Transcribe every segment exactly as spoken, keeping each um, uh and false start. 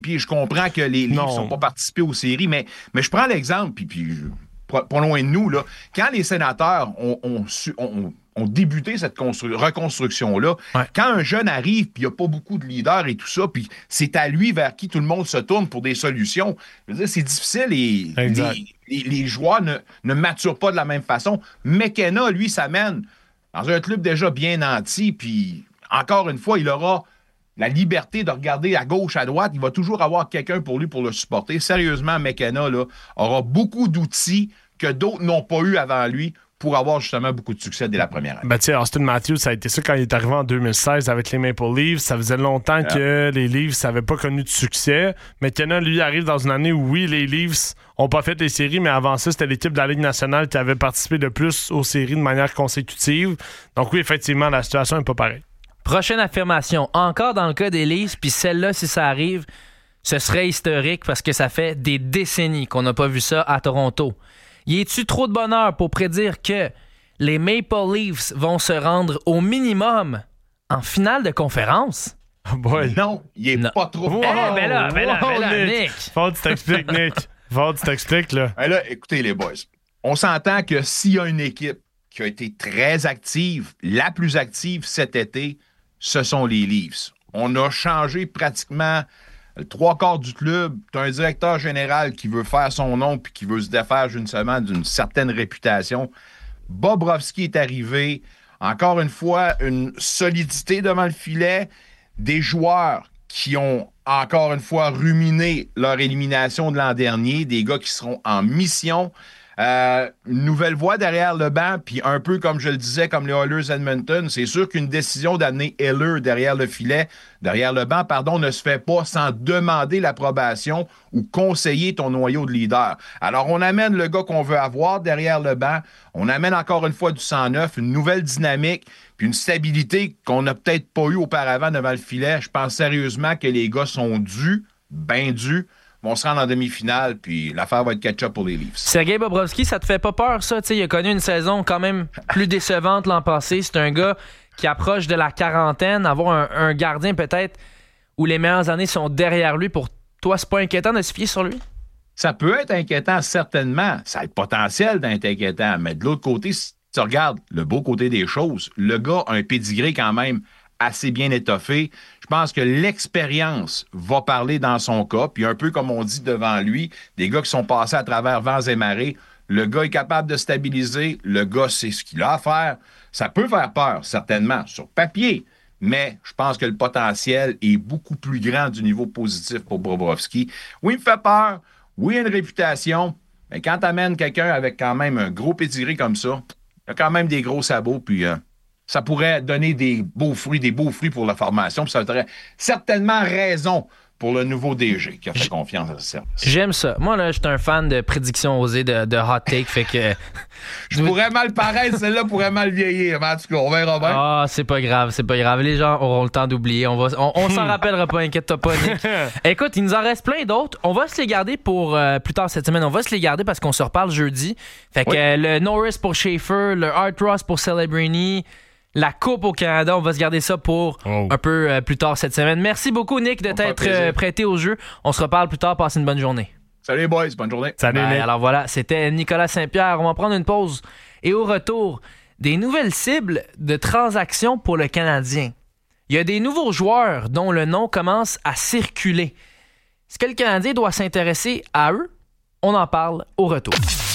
puis je comprends que les Leafs ne sont pas participés aux séries, mais, mais je prends l'exemple, puis, puis pas, pas loin de nous, là, quand les Sénateurs ont, ont, ont, ont débuté cette constru- reconstruction-là, ouais. quand un jeune arrive, puis il n'y a pas beaucoup de leaders et tout ça, puis c'est à lui vers qui tout le monde se tourne pour des solutions, je veux dire, c'est difficile et les, les, les joueurs ne, ne maturent pas de la même façon. McKenna, lui, s'amène dans un club déjà bien nanti, puis encore une fois, il aura la liberté de regarder à gauche, à droite. Il va toujours avoir quelqu'un pour lui pour le supporter. Sérieusement, McKenna là, aura beaucoup d'outils que d'autres n'ont pas eu avant lui pour avoir justement beaucoup de succès dès la première année. Ben, tu sais, Austin Matthews, ça a été ça quand il est arrivé en deux mille seize avec les Maple Leafs. Ça faisait longtemps yeah. que les Leafs n'avaient pas connu de succès. McKenna, lui, arrive dans une année où, oui, les Leafs n'ont pas fait les séries, mais avant ça, c'était l'équipe de la Ligue nationale qui avait participé le plus aux séries de manière consécutive. Donc oui, effectivement, la situation n'est pas pareille. Prochaine affirmation, encore dans le cas des Leafs, puis celle-là, si ça arrive, ce serait historique parce que ça fait des décennies qu'on n'a pas vu ça à Toronto. Y est-tu trop de bonheur pour prédire que les Maple Leafs vont se rendre au minimum en finale de conférence? Oh boy. Non, il est non. pas trop. Wow. Eh, ben là, ben là, ben là, Nick. Nick. Faut que tu t'expliques, Nick. Faut que tu t'expliques, là. Ben là, écoutez, les boys, on s'entend que s'il y a une équipe qui a été très active, la plus active cet été, ce sont les Leafs. On a changé pratiquement le trois quarts du club. Tu as un directeur général qui veut faire son nom puis qui veut se défaire justement d'une certaine réputation. Bobrovski est arrivé. Encore une fois, une solidité devant le filet. Des joueurs qui ont encore une fois ruminé leur élimination de l'an dernier. Des gars qui seront en mission. Euh, une nouvelle voix derrière le banc, puis un peu comme je le disais, comme les Oilers Edmonton, c'est sûr qu'une décision d'amener Heller derrière le filet, derrière le banc, pardon, ne se fait pas sans demander l'approbation ou conseiller ton noyau de leader. Alors, on amène le gars qu'on veut avoir derrière le banc, on amène encore une fois du sang neuf, une nouvelle dynamique, puis une stabilité qu'on n'a peut-être pas eu auparavant devant le filet. Je pense sérieusement que les gars sont dus, bien dus, vont se rendre en demi-finale, puis l'affaire va être catch-up pour les Leafs. Sergei Bobrovski, ça te fait pas peur, ça? T'sais, il a connu une saison quand même plus décevante l'an passé. C'est un gars qui approche de la quarantaine. Avoir un, un gardien peut-être où les meilleures années sont derrière lui, pour toi, c'est pas inquiétant de se fier sur lui? Ça peut être inquiétant, certainement. Ça a le potentiel d'être inquiétant. Mais de l'autre côté, si tu regardes le beau côté des choses, le gars a un pédigré quand même assez bien étoffé. Je pense que l'expérience va parler dans son cas, puis un peu comme on dit devant lui, des gars qui sont passés à travers vents et marées, le gars est capable de stabiliser, le gars sait ce qu'il a à faire. Ça peut faire peur, certainement, sur papier, mais je pense que le potentiel est beaucoup plus grand du niveau positif pour Bobrovski. Oui, il me fait peur, oui, il a une réputation, mais quand tu amènes quelqu'un avec quand même un gros pédigré comme ça, il a quand même des gros sabots, puis... Euh, ça pourrait donner des beaux fruits, des beaux fruits pour la formation. Puis ça aurait certainement raison pour le nouveau D G qui a fait confiance à ce service. J'aime ça. Moi, là, je suis un fan de prédictions osées, de, de hot take, fait que... je pourrais mal paraître, celle-là pourrait mal vieillir. Mais en tout cas, on verra bien. Ah, c'est pas grave, c'est pas grave. Les gens auront le temps d'oublier. On, va, on, on s'en rappellera pas, inquiète-toi pas, Nick. Écoute, il nous en reste plein d'autres. On va se les garder pour euh, plus tard cette semaine. On va se les garder parce qu'on se reparle jeudi. Fait que oui. euh, le Norris pour Schaefer, le Art Ross pour Celebrini... La Coupe au Canada, on va se garder ça pour oh. un peu euh, plus tard cette semaine. Merci beaucoup, Nick, de on t'être euh, prêté au jeu. On se reparle plus tard. Passez une bonne journée. Salut, les boys. Bonne journée. Salut, Nick. Alors voilà, c'était Nicolas Saint-Pierre. On va prendre une pause. Et au retour, des nouvelles cibles de transactions pour le Canadien. Il y a des nouveaux joueurs dont le nom commence à circuler. Est-ce que le Canadien doit s'intéresser à eux? On en parle au retour.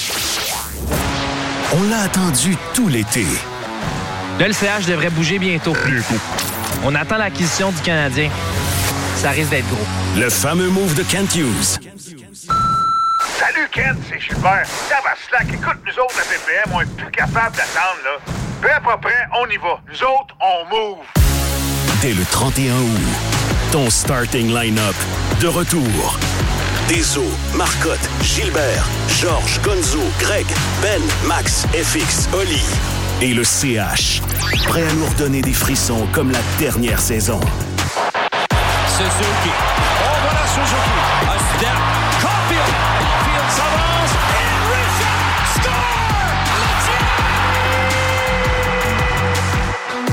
On l'a attendu tout l'été. Le L C H devrait bouger bientôt. Bientôt. On attend l'acquisition du Canadien. Ça risque d'être gros. Le fameux move de Kent Hughes. Salut Kent, c'est Gilbert. Ça va slack. Écoute, nous autres, la P P M, on est plus capable d'attendre, là. Prêt, pas prêt, on y va. Nous autres, on move. Dès le trente et un août, ton starting line-up de retour. Deso, Marcotte, Gilbert, Georges, Gonzo, Greg, Ben, Max, F X, Oli. Et le C H, prêt à nous redonner des frissons comme la dernière saison. Suzuki. Oh, voilà Suzuki. A step. Caulfield. Caulfield s'avance. And Richard score!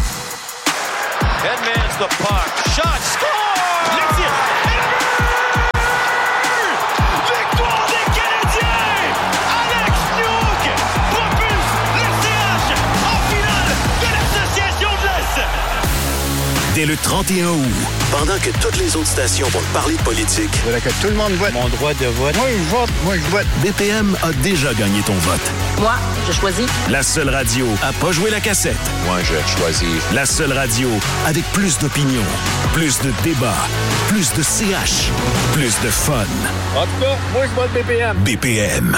Let's Edmonds the puck. Shot. Score! Dès le trente et un août, pendant que toutes les autres stations vont parler de politique, Je voudrais que tout le monde vote. Mon droit de vote. Moi, je vote. Moi, je vote. B P M a déjà gagné ton vote. Moi, je choisis. La seule radio à pas jouer la cassette. Moi, je choisis. La seule radio avec plus d'opinion, plus de débats, plus de C H, plus de fun. En tout cas, moi, je vote B P M. B P M.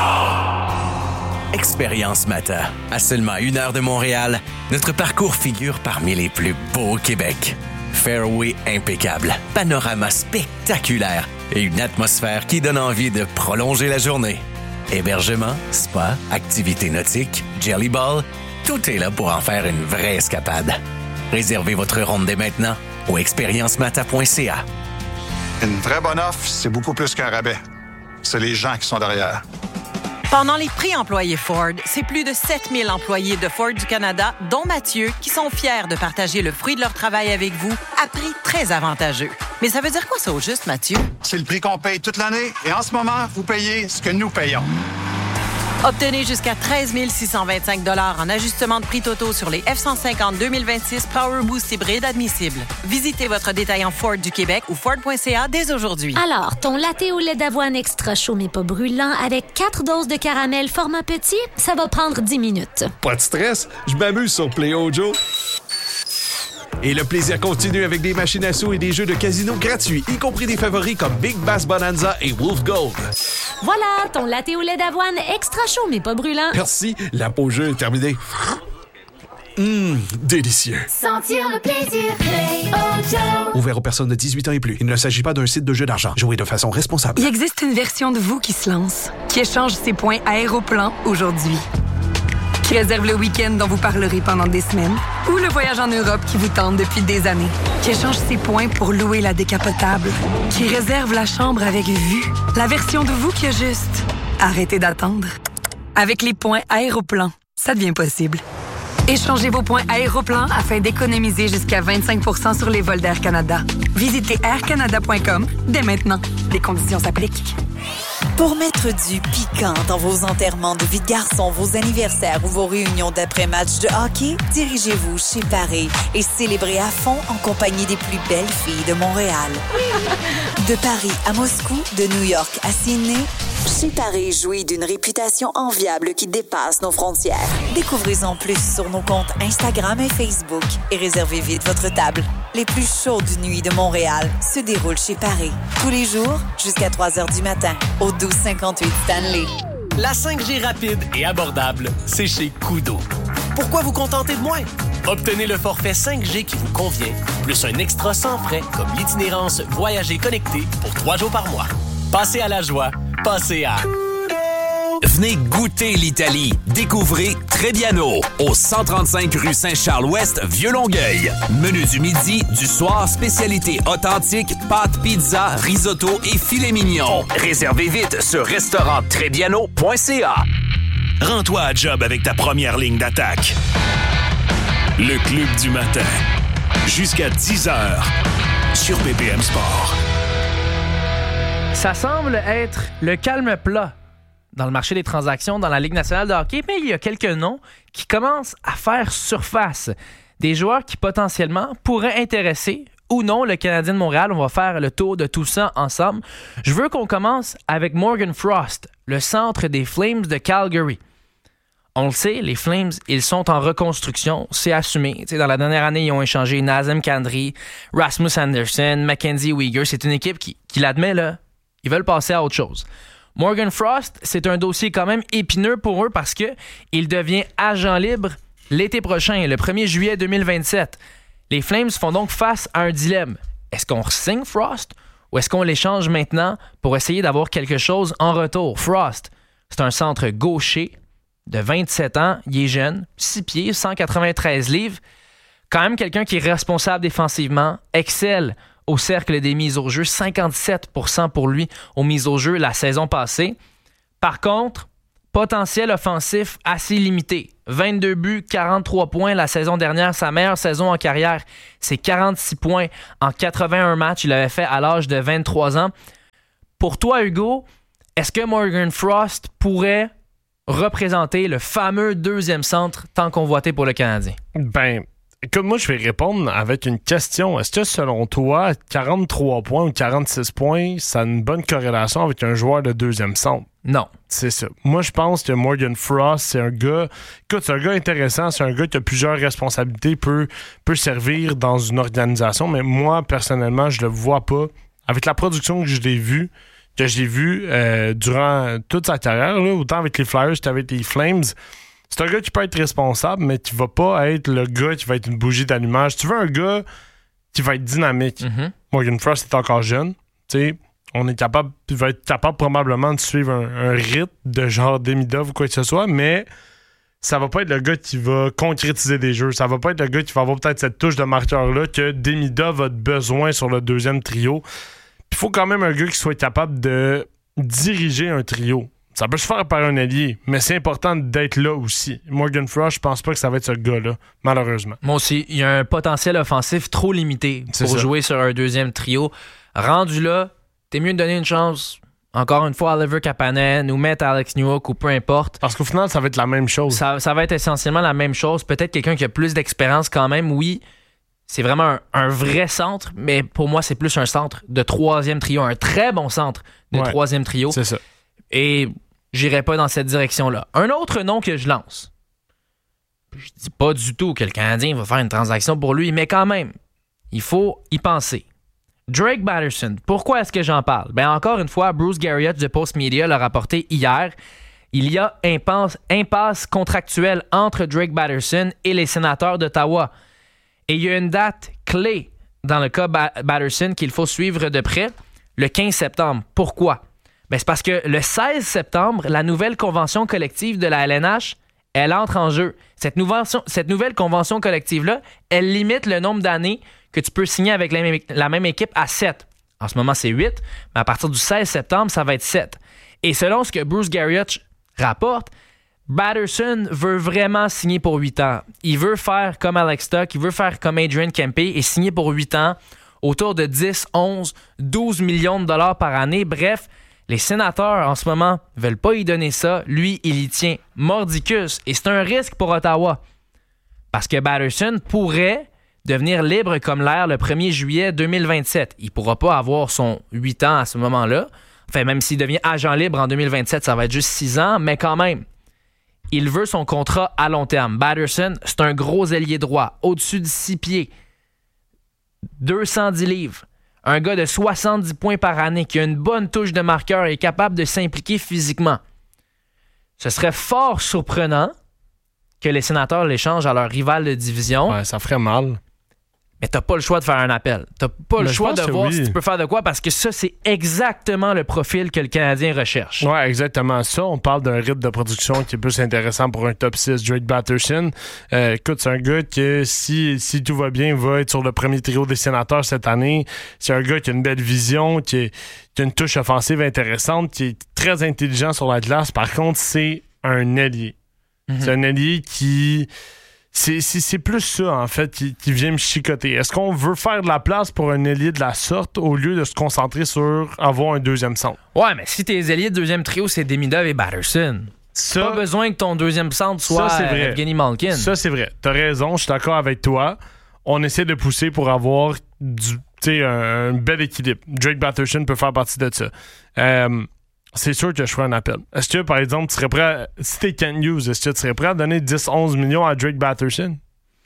Expérience Mata. À seulement une heure de Montréal, notre parcours figure parmi les plus beaux au Québec. Fairway impeccable, panorama spectaculaire et une atmosphère qui donne envie de prolonger la journée. Hébergement, spa, activités nautiques, jelly ball, tout est là pour en faire une vraie escapade. Réservez votre ronde dès maintenant au expérience mata point c a. Une vraie bonne offre, c'est beaucoup plus qu'un rabais. C'est les gens qui sont derrière. Pendant les prix employés Ford, c'est plus de sept mille employés de Ford du Canada, dont Mathieu, qui sont fiers de partager le fruit de leur travail avec vous à prix très avantageux. Mais ça veut dire quoi ça au juste, Mathieu? C'est le prix qu'on paye toute l'année et en ce moment, vous payez ce que nous payons. Obtenez jusqu'à treize mille six cent vingt-cinq dollars en ajustement de prix totaux sur les F cent cinquante deux mille vingt-six Power Boost hybride admissibles. Visitez votre détaillant Ford du Québec ou Ford point c a dès aujourd'hui. Alors, ton latte au lait d'avoine extra chaud mais pas brûlant avec quatre doses de caramel format petit, ça va prendre dix minutes. Pas de stress, je m'amuse sur Play Ojo. Et le plaisir continue avec des machines à sous et des jeux de casino gratuits, y compris des favoris comme Big Bass Bonanza et Wolf Gold. Voilà, ton latte au lait d'avoine extra chaud mais pas brûlant. Merci, la pause jeu est terminée. Hum, délicieux. Sentir le plaisir, Play Ojo. Ouvert aux personnes de dix-huit ans et plus. Il ne s'agit pas d'un site de jeu d'argent. Jouez de façon responsable. Il existe une version de vous qui se lance, qui échange ses points Aéroplan aujourd'hui, qui réserve le week-end dont vous parlerez pendant des semaines, ou le voyage en Europe qui vous tente depuis des années, qui échange ses points pour louer la décapotable, qui réserve la chambre avec vue, la version de vous qui a juste arrêtez d'attendre. Avec les points Aéroplan, ça devient possible. Échangez vos points Aéroplan afin d'économiser jusqu'à vingt-cinq pour cent sur les vols d'Air Canada. Visitez air canada point com dès maintenant. Les conditions s'appliquent. Pour mettre du piquant dans vos enterrements de vie de garçon, vos anniversaires ou vos réunions d'après-match de hockey, dirigez-vous chez Paris et célébrez à fond en compagnie des plus belles filles de Montréal. De Paris à Moscou, de New York à Sydney, Chez Paris jouit d'une réputation enviable qui dépasse nos frontières. Découvrez-en plus sur nos comptes Instagram et Facebook et réservez vite votre table. Les plus chaudes nuits de Montréal se déroulent chez Paris. Tous les jours, jusqu'à trois heures du matin, au douze cinquante-huit Stanley. La cinq G rapide et abordable, c'est chez Koodo. Pourquoi vous contenter de moins? Obtenez le forfait cinq G qui vous convient, plus un extra sans frais comme l'itinérance Voyager connecté pour trois jours par mois. Passez à la joie, passez à... Venez goûter l'Italie. Découvrez Trebbiano au cent trente-cinq rue Saint-Charles-Ouest, Vieux-Longueuil. Menu du midi, du soir, spécialité authentique, pâtes, pizza, risotto et filet mignon. Réservez vite sur restaurant trebbiano point c a. Rends-toi à job avec ta première ligne d'attaque. Le Club du matin. Jusqu'à dix heures sur B P M Sport. Ça semble être le calme plat dans le marché des transactions dans la Ligue nationale de hockey, mais il y a quelques noms qui commencent à faire surface. Des joueurs qui potentiellement pourraient intéresser ou non le Canadien de Montréal. On va faire le tour de tout ça ensemble. Je veux qu'on commence avec Morgan Frost, le centre des Flames de Calgary. On le sait, les Flames, ils sont en reconstruction, c'est assumé. T'sais, dans la dernière année, ils ont échangé Nazem Kadri, Rasmus Anderson, Mackenzie Weegar. C'est une équipe qui, qui l'admet, là, ils veulent passer à autre chose. Morgan Frost, c'est un dossier quand même épineux pour eux parce que il devient agent libre l'été prochain, le premier juillet deux mille vingt-sept. Les Flames font donc face à un dilemme. Est-ce qu'on signe Frost ou est-ce qu'on l'échange maintenant pour essayer d'avoir quelque chose en retour? Frost, c'est un centre gaucher de vingt-sept ans, il est jeune, six pieds, cent quatre-vingt-treize livres. Quand même quelqu'un qui est responsable défensivement, excelle au cercle des mises au jeu, cinquante-sept pour cent pour lui aux mises au jeu la saison passée. Par contre, potentiel offensif assez limité. vingt-deux buts, quarante-trois points la saison dernière, sa meilleure saison en carrière. C'est quarante-six points en quatre-vingt-un matchs. Il l'avait fait à l'âge de vingt-trois ans. Pour toi, Hugo, est-ce que Morgan Frost pourrait représenter le fameux deuxième centre tant convoité pour le Canadien? Ben, Écoute, moi, je vais répondre avec une question. Est-ce que, selon toi, quarante-trois points ou quarante-six points, ça a une bonne corrélation avec un joueur de deuxième centre? Non. C'est ça. Moi, je pense que Morgan Frost, c'est un gars... Écoute, c'est un gars intéressant. C'est un gars qui a plusieurs responsabilités, peut, peut servir dans une organisation. Mais moi, personnellement, je le vois pas. Avec la production que je l'ai vu, que j'ai vu euh, durant toute sa carrière, là, autant avec les Flyers qu'avec les Flames... C'est un gars qui peut être responsable, mais qui va pas être le gars qui va être une bougie d'allumage. Tu veux un gars qui va être dynamique. Mm-hmm. Morgan Frost est encore jeune. T'sais, on est capable, il va être capable probablement de suivre un, un rythme de genre Demidov ou quoi que ce soit, mais ça va pas être le gars qui va concrétiser des jeux. Ça va pas être le gars qui va avoir peut-être cette touche de marqueur-là que Demidov a besoin sur le deuxième trio. Il faut quand même un gars qui soit capable de diriger un trio. Ça peut se faire par un allié, mais c'est important d'être là aussi. Morgan Frost, je pense pas que ça va être ce gars-là, malheureusement. Moi aussi, il y a un potentiel offensif trop limité C'est pour ça. jouer sur un deuxième trio. Rendu là, t'es mieux de donner une chance, encore une fois, à Oliver Kapanen ou mettre Alex Newhook ou peu importe. Parce qu'au final, ça va être la même chose. Ça, ça va être essentiellement la même chose. Peut-être quelqu'un qui a plus d'expérience quand même, oui. C'est vraiment un, un vrai centre, mais pour moi, c'est plus un centre de troisième trio, un très bon centre de Ouais, troisième trio. C'est ça. Et j'irai pas dans cette direction-là. Un autre nom que je lance. Je dis pas du tout que le Canadien va faire une transaction pour lui, mais quand même, il faut y penser. Drake Batterson, pourquoi est-ce que j'en parle? Ben encore une fois, Bruce Garriott de Post Media l'a rapporté hier. Il y a impasse, impasse contractuelle entre Drake Batterson et les Sénateurs d'Ottawa. Et il y a une date clé dans le cas ba- Batterson qu'il faut suivre de près, le quinze septembre. Pourquoi? Ben, c'est parce que le seize septembre, la nouvelle convention collective de la L N H, elle entre en jeu. Cette, nouvelle, cette nouvelle convention collective-là, elle limite le nombre d'années que tu peux signer avec la même, la même équipe à sept. En ce moment, c'est huit, mais à partir du seize septembre, ça va être sept. Et selon ce que Bruce Garriott rapporte, Batterson veut vraiment signer pour huit ans. Il veut faire comme Alex Tuch, il veut faire comme Adrian Kempe et signer pour huit ans autour de dix, onze, douze millions de dollars par année. Bref, les Sénateurs, en ce moment, ne veulent pas y donner ça. Lui, il y tient mordicus. Et c'est un risque pour Ottawa. Parce que Batterson pourrait devenir libre comme l'air le premier juillet deux mille vingt-sept. Il ne pourra pas avoir son huit ans à ce moment-là. Enfin, même s'il devient agent libre en deux mille vingt-sept, ça va être juste six ans. Mais quand même, il veut son contrat à long terme. Batterson, c'est un gros ailier droit, au-dessus de six pieds, deux cent dix livres. Un gars de soixante-dix points par année qui a une bonne touche de marqueur et est capable de s'impliquer physiquement. Ce serait fort surprenant que les Sénateurs l'échangent à leur rival de division. Ouais, ça ferait mal. Mais t'as pas le choix de faire un appel. T'as pas le Mais je choix pense de que voir oui. si tu peux faire de quoi, parce que ça, c'est exactement le profil que le Canadien recherche. Ouais, exactement ça. On parle d'un rythme de production qui est plus intéressant pour un top six. Drake Batterson, euh, écoute, c'est un gars qui, si, si tout va bien, va être sur le premier trio des Sénateurs cette année. C'est un gars qui a une belle vision, qui, est, qui a une touche offensive intéressante, qui est très intelligent sur la glace. Par contre, c'est un ailier. Mm-hmm. C'est un ailier qui... C'est, c'est, c'est plus ça, en fait, qui, qui vient me chicoter. Est-ce qu'on veut faire de la place pour un ailier de la sorte au lieu de se concentrer sur avoir un deuxième centre? Ouais, mais si tes ailiers de deuxième trio, c'est Demidov et Batterson, ça, pas besoin que ton deuxième centre soit ça, c'est vrai. Evgeny Malkin. Ça, c'est vrai. T'as raison, je suis d'accord avec toi. On essaie de pousser pour avoir du, un, un bel équilibre. Drake Batterson peut faire partie de ça. Euh, c'est sûr que je ferai un appel. Est-ce que, par exemple, tu serais prêt à, si t'es Ken Hughes, est-ce que tu serais prêt à donner dix à onze millions à Drake Batterson?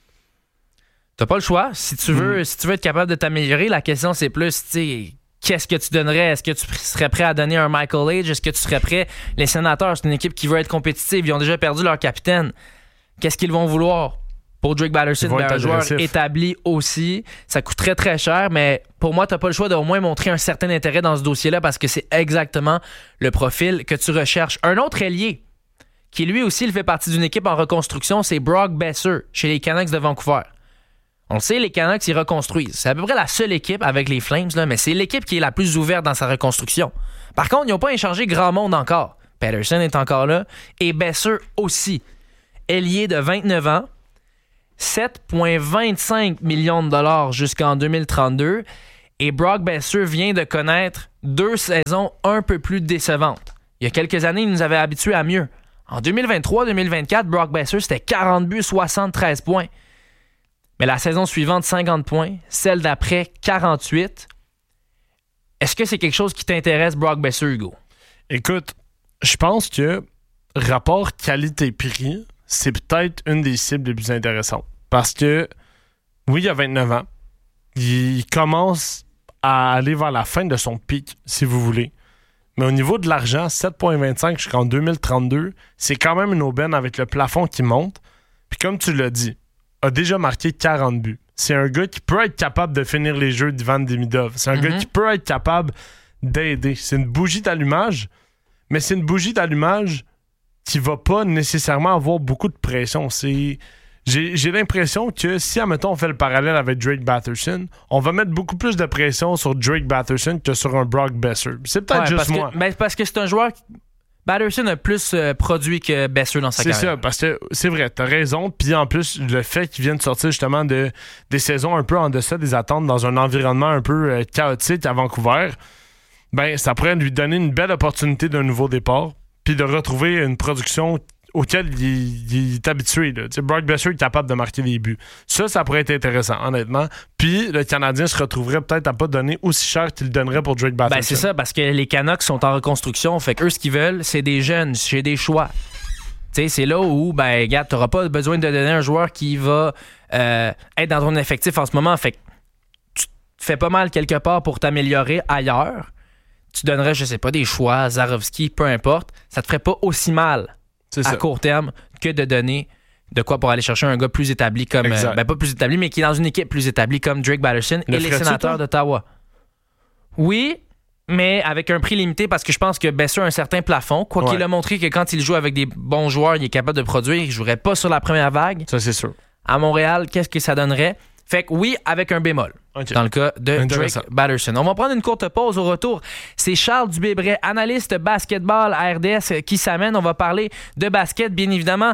T'as pas le choix. Si tu veux, mm. si tu veux être capable de t'améliorer, la question, c'est plus, tu sais, qu'est-ce que tu donnerais? Est-ce que tu serais prêt à donner un Michael Age? Est-ce que tu serais prêt? Les Sénateurs, c'est une équipe qui veut être compétitive. Ils ont déjà perdu leur capitaine. Qu'est-ce qu'ils vont vouloir? Pour Drake Batterson, ben, un joueur établi aussi. Ça coûte très, très cher, mais pour moi, tu n'as pas le choix d'au moins montrer un certain intérêt dans ce dossier-là parce que c'est exactement le profil que tu recherches. Un autre ailier, qui lui aussi il fait partie d'une équipe en reconstruction, c'est Brock Besser, chez les Canucks de Vancouver. On le sait, les Canucks, ils reconstruisent. C'est à peu près la seule équipe avec les Flames, là, mais c'est l'équipe qui est la plus ouverte dans sa reconstruction. Par contre, ils n'ont pas échangé grand monde encore. Patterson est encore là, et Besser aussi. Ailier de vingt-neuf ans, sept virgule vingt-cinq millions de dollars jusqu'en deux mille trente-deux. Et Brock Besser vient de connaître deux saisons un peu plus décevantes. Il y a quelques années, il nous avait habitués à mieux. En deux mille vingt-trois deux mille vingt-quatre, Brock Besser, c'était quarante buts, soixante-treize points. mais la saison suivante, cinquante points. Celle d'après, quarante-huit. Est-ce que c'est quelque chose qui t'intéresse, Brock Boeser, Hugo? Écoute, je pense que rapport qualité-prix, c'est peut-être une des cibles les plus intéressantes. Parce que, oui, il a vingt-neuf ans. Il commence à aller vers la fin de son pic, si vous voulez. Mais au niveau de l'argent, sept virgule vingt-cinq jusqu'en deux mille trente-deux, c'est quand même une aubaine avec le plafond qui monte. Puis comme tu l'as dit, a déjà marqué quarante buts. C'est un gars qui peut être capable de finir les jeux d'Ivan Demidov. C'est un mm-hmm. gars qui peut être capable d'aider. C'est une bougie d'allumage, mais c'est une bougie d'allumage qui va pas nécessairement avoir beaucoup de pression. C'est... J'ai, j'ai l'impression que si, admettons, on fait le parallèle avec Drake Batherson, on va mettre beaucoup plus de pression sur Drake Batherson que sur un Brock Boeser. C'est peut-être ouais, juste parce moi. Que, ben, parce que c'est un joueur... Batherson a plus euh, produit que Boeser dans sa c'est carrière. C'est ça, parce que c'est vrai, t'as raison. Puis en plus, le fait qu'il vienne sortir justement de, des saisons un peu en deçà des attentes dans un environnement un peu euh, chaotique à Vancouver, ben ça pourrait lui donner une belle opportunité d'un nouveau départ, puis de retrouver une production auquel il, il est habitué. Là. Brock Boeser est capable de marquer des buts. Ça, ça pourrait être intéressant, honnêtement. Puis le Canadien se retrouverait peut-être à pas donner aussi cher qu'il donnerait pour Drake Batherson. Ben, c'est ça, parce que les Canucks sont en reconstruction. Fait qu'eux, ce qu'ils veulent, c'est des jeunes, c'est des choix. T'sais, c'est là où, ben, regarde, t'auras pas besoin de donner un joueur qui va euh, être dans ton effectif en ce moment. Fait que tu te fais pas mal quelque part pour t'améliorer ailleurs. Tu donnerais, je sais pas, des choix, Zarovski, peu importe. Ça te ferait pas aussi mal c'est à ça. court terme que de donner de quoi pour aller chercher un gars plus établi comme... Euh, ben pas plus établi, mais qui est dans une équipe plus établie comme Drake Batherson et les Sénateurs d'Ottawa. Oui, mais avec un prix limité parce que je pense que Boeser a un certain plafond. Quoi ouais. qu'il a montré que quand il joue avec des bons joueurs, il est capable de produire. Il ne jouerait pas sur la première vague. Ça, c'est sûr. À Montréal, qu'est-ce que ça donnerait? Fait que oui, avec un bémol. Okay. Dans le cas de Drake Batherson. On va prendre une courte pause. Au retour, c'est Charles Dubébret, analyste basketball à R D S, qui s'amène. On va parler de basket, bien évidemment.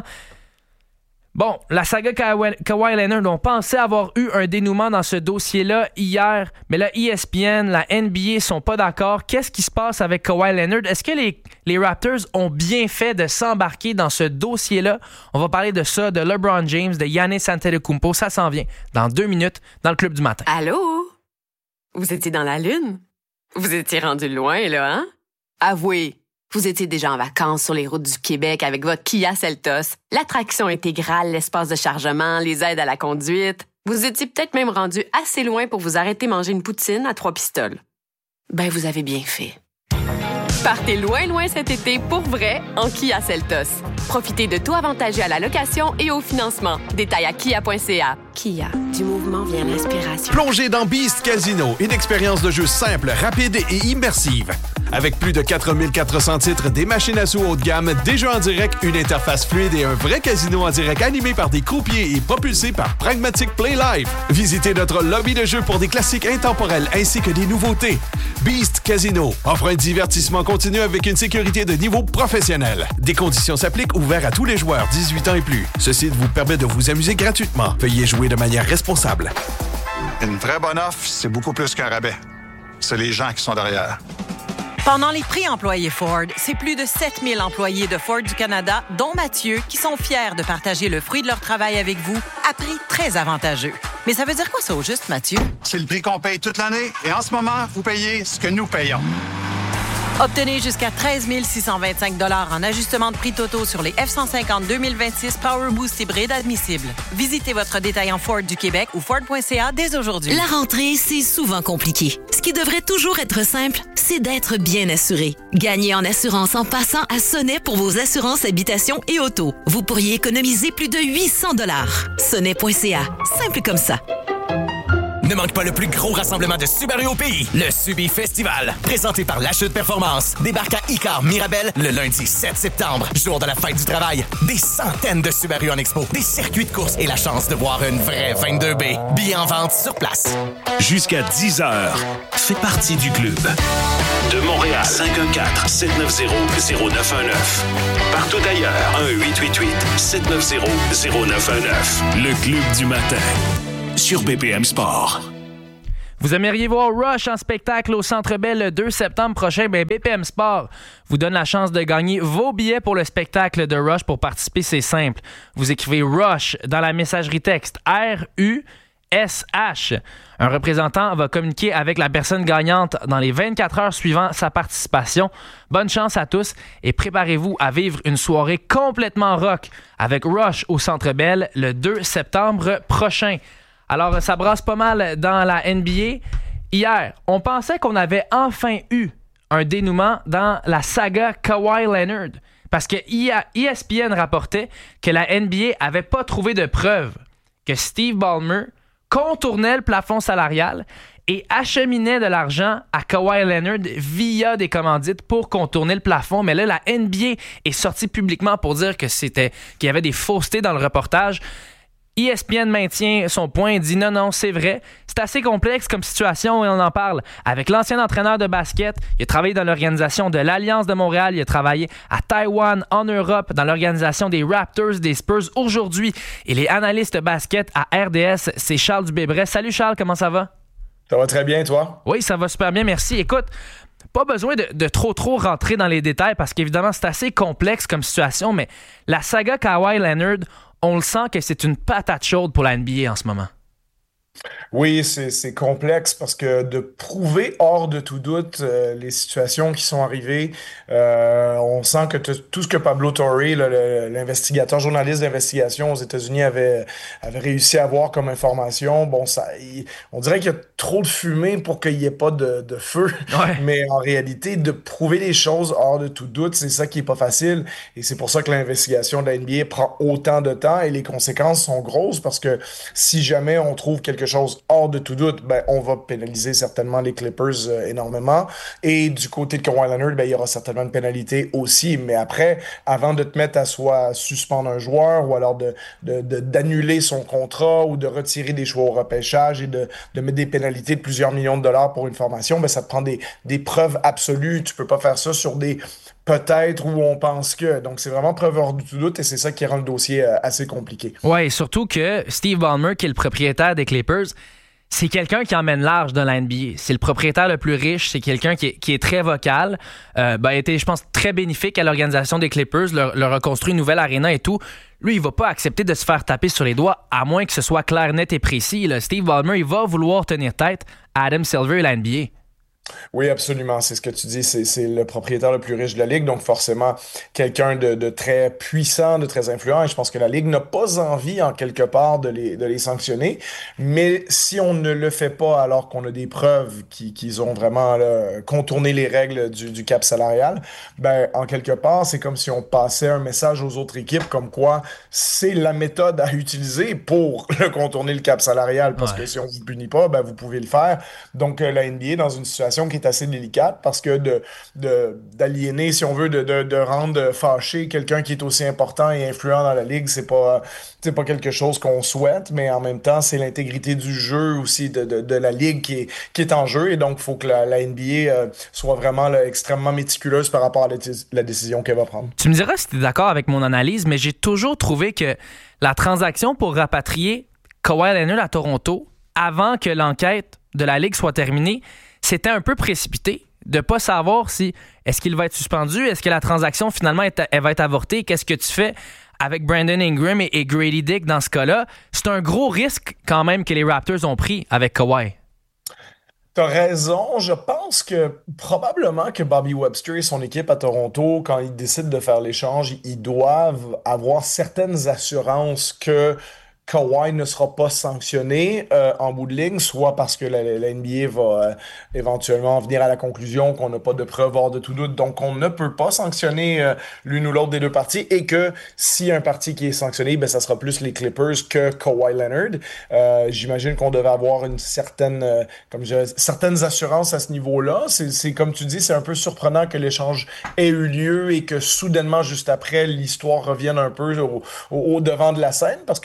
Bon, la saga Kawhi, Kawhi Leonard, on pensait avoir eu un dénouement dans ce dossier-là hier, mais là, E S P N, la N B A sont pas d'accord. Qu'est-ce qui se passe avec Kawhi Leonard? Est-ce que les, les Raptors ont bien fait de s'embarquer dans ce dossier-là? On va parler de ça, de LeBron James, de Giannis Antetokounmpo. Ça s'en vient dans deux minutes dans le Club du matin. Allô? Vous étiez dans la Lune? Vous étiez rendu loin, là, hein? Avouez, vous étiez déjà en vacances sur les routes du Québec avec votre Kia Seltos, l'attraction intégrale, l'espace de chargement, les aides à la conduite. Vous étiez peut-être même rendu assez loin pour vous arrêter manger une poutine à trois pistoles. Ben, vous avez bien fait. Partez loin, loin cet été pour vrai en Kia Seltos. Profitez de taux avantageux à la location et au financement. Détails à kia point c a. Kia, du mouvement vient l'inspiration. Plongez dans Beast Casino, une expérience de jeu simple, rapide et immersive. Avec plus de quatre mille quatre cents titres, des machines à sous haut de gamme, des jeux en direct, une interface fluide et un vrai casino en direct animé par des croupiers et propulsé par Pragmatic Play Live. Visitez notre lobby de jeu pour des classiques intemporels ainsi que des nouveautés. Beast Casino offre un divertissement continu avec une sécurité de niveau professionnel. Des conditions s'appliquent, ouvert à tous les joueurs dix-huit ans et plus. Ceci vous permet de vous amuser gratuitement. Veuillez jouer de manière responsable. Une vraie bonne offre, c'est beaucoup plus qu'un rabais. C'est les gens qui sont derrière. Pendant les prix employés Ford, c'est plus de sept mille employés de Ford du Canada, dont Mathieu, qui sont fiers de partager le fruit de leur travail avec vous à prix très avantageux. Mais ça veut dire quoi ça au juste, Mathieu? C'est le prix qu'on paye toute l'année et en ce moment, vous payez ce que nous payons. Obtenez jusqu'à treize mille six cent vingt-cinq dollars en ajustement de prix totaux sur les F cent cinquante deux mille vingt-six Power Boost hybride admissibles. Visitez votre détaillant Ford du Québec ou Ford point c a dès aujourd'hui. La rentrée, c'est souvent compliqué. Ce qui devrait toujours être simple, c'est d'être bien assuré. Gagnez en assurance en passant à Sonnet pour vos assurances habitation et auto. Vous pourriez économiser plus de huit cents dollars. Sonnet point c a. Simple comme ça. Ne manque pas le plus gros rassemblement de Subaru au pays, le Subi Festival. Présenté par La Chute Performance. Débarque à Icar Mirabel le lundi sept septembre, jour de la fête du travail. Des centaines de Subaru en expo, des circuits de course et la chance de voir une vraie vingt-deux B. Billets en vente sur place. Jusqu'à dix heures, fais partie du club. De Montréal, cinq un quatre, sept neuf zéro, zéro neuf un neuf. Partout ailleurs, un huit huit huit, sept neuf zéro, zéro neuf un neuf. Le club du matin. Sur B P M Sport. Vous aimeriez voir Rush en spectacle au Centre Bell le deux septembre prochain? Ben B P M Sport vous donne la chance de gagner vos billets pour le spectacle de Rush. Pour participer, c'est simple. Vous écrivez Rush dans la messagerie texte R U S H. Un représentant va communiquer avec la personne gagnante dans les vingt-quatre heures suivant sa participation. Bonne chance à tous et préparez-vous à vivre une soirée complètement rock avec Rush au Centre Bell le deux septembre prochain. Alors, ça brasse pas mal dans la N B A. Hier, on pensait qu'on avait enfin eu un dénouement dans la saga Kawhi Leonard parce que E S P N rapportait que la N B A avait pas trouvé de preuves que Steve Ballmer contournait le plafond salarial et acheminait de l'argent à Kawhi Leonard via des commandites pour contourner le plafond. Mais là, la N B A est sortie publiquement pour dire que c'était, qu'il y avait des faussetés dans le reportage. E S P N maintient son point et dit non, non, c'est vrai. C'est assez complexe comme situation et on en parle avec l'ancien entraîneur de basket. Il a travaillé dans l'organisation de l'Alliance de Montréal. Il a travaillé à Taïwan, en Europe, dans l'organisation des Raptors, des Spurs. Aujourd'hui, il est analyste basket à R D S. C'est Charles Dubébret. Salut Charles, comment ça va? Ça va très bien, toi? Oui, ça va super bien, merci. Écoute, pas besoin de, de trop trop rentrer dans les détails parce qu'évidemment, c'est assez complexe comme situation, mais la saga Kawhi Leonard, on le sent que c'est une patate chaude pour la N B A en ce moment. Oui, c'est, c'est complexe parce que de prouver hors de tout doute euh, les situations qui sont arrivées, euh, on sent que t- tout ce que Pablo Torre, là, le, l'investigateur, journaliste d'investigation aux États-Unis, avait, avait réussi à avoir comme information, bon, ça, il, on dirait qu'il y a trop de fumée pour qu'il n'y ait pas de, de feu. Ouais. Mais en réalité, de prouver les choses hors de tout doute, c'est ça qui est pas facile. Et c'est pour ça que l'investigation de la N B A prend autant de temps et les conséquences sont grosses parce que si jamais on trouve quelque chose hors de tout doute, ben, on va pénaliser certainement les Clippers euh, énormément. Et du côté de Kawhi Leonard, ben, il y aura certainement une pénalité aussi. Mais après, avant de te mettre à soit suspendre un joueur ou alors de, de, de, d'annuler son contrat ou de retirer des choix au repêchage et de, de mettre des pénalités de plusieurs millions de dollars pour une formation, ben, ça te prend des, des preuves absolues. Tu peux pas faire ça sur des peut-être où on pense que. Donc, c'est vraiment preuve hors de tout doute et c'est ça qui rend le dossier euh, assez compliqué. Oui, surtout que Steve Ballmer, qui est le propriétaire des Clippers, c'est quelqu'un qui emmène large dans la N B A. C'est le propriétaire le plus riche. C'est quelqu'un qui est, qui est très vocal. Euh, ben, a été, je pense, très bénéfique à l'organisation des Clippers, leur, leur reconstruit une nouvelle aréna et tout. Lui, il va pas accepter de se faire taper sur les doigts, à moins que ce soit clair, net et précis. Là. Steve Ballmer, il va vouloir tenir tête à Adam Silver et la N B A. Oui, absolument. C'est ce que tu dis. C'est, c'est le propriétaire le plus riche de la Ligue. Donc, forcément, quelqu'un de, de très puissant, de très influent. Et je pense que la Ligue n'a pas envie, en quelque part, de les, de les sanctionner. Mais si on ne le fait pas alors qu'on a des preuves qui, qu'ils ont vraiment là, contourné les règles du, du cap salarial, ben, en quelque part, c'est comme si on passait un message aux autres équipes comme quoi c'est la méthode à utiliser pour le contourner le cap salarial. Parce ouais. que si on vous punit pas, ben, vous pouvez le faire. Donc, la N B A, dans une situation qui est assez délicate parce que de, de, d'aliéner, si on veut, de, de, de rendre fâché quelqu'un qui est aussi important et influent dans la Ligue, c'est pas, c'est pas quelque chose qu'on souhaite, mais en même temps, c'est l'intégrité du jeu aussi de, de, de la Ligue qui est, qui est en jeu et donc il faut que la, la N B A euh, soit vraiment là, extrêmement méticuleuse par rapport à la, la décision qu'elle va prendre. Tu me diras si tu es d'accord avec mon analyse, mais j'ai toujours trouvé que la transaction pour rapatrier Kawhi Leonard à Toronto avant que l'enquête de la Ligue soit terminée, c'était un peu précipité de ne pas savoir si est-ce qu'il va être suspendu, est-ce que la transaction finalement est, elle va être avortée, qu'est-ce que tu fais avec Brandon Ingram et, et Grady Dick dans ce cas-là. C'est un gros risque quand même que les Raptors ont pris avec Kawhi. T'as raison. Je pense que probablement que Bobby Webster et son équipe à Toronto, quand ils décident de faire l'échange, ils doivent avoir certaines assurances que Kawhi ne sera pas sanctionné euh, en bout de ligne, soit parce que la, la N B A va euh, éventuellement venir à la conclusion qu'on n'a pas de preuves hors de tout doute, donc on ne peut pas sanctionner euh, l'une ou l'autre des deux parties, et que si un parti qui est sanctionné, ben ça sera plus les Clippers que Kawhi Leonard. Euh, j'imagine qu'on devait avoir une certaine, euh, comme je dirais, certaines assurances à ce niveau-là. C'est, c'est comme tu dis, c'est un peu surprenant que l'échange ait eu lieu et que soudainement, juste après, l'histoire revienne un peu au, au, au devant de la scène, parce que ça fait quand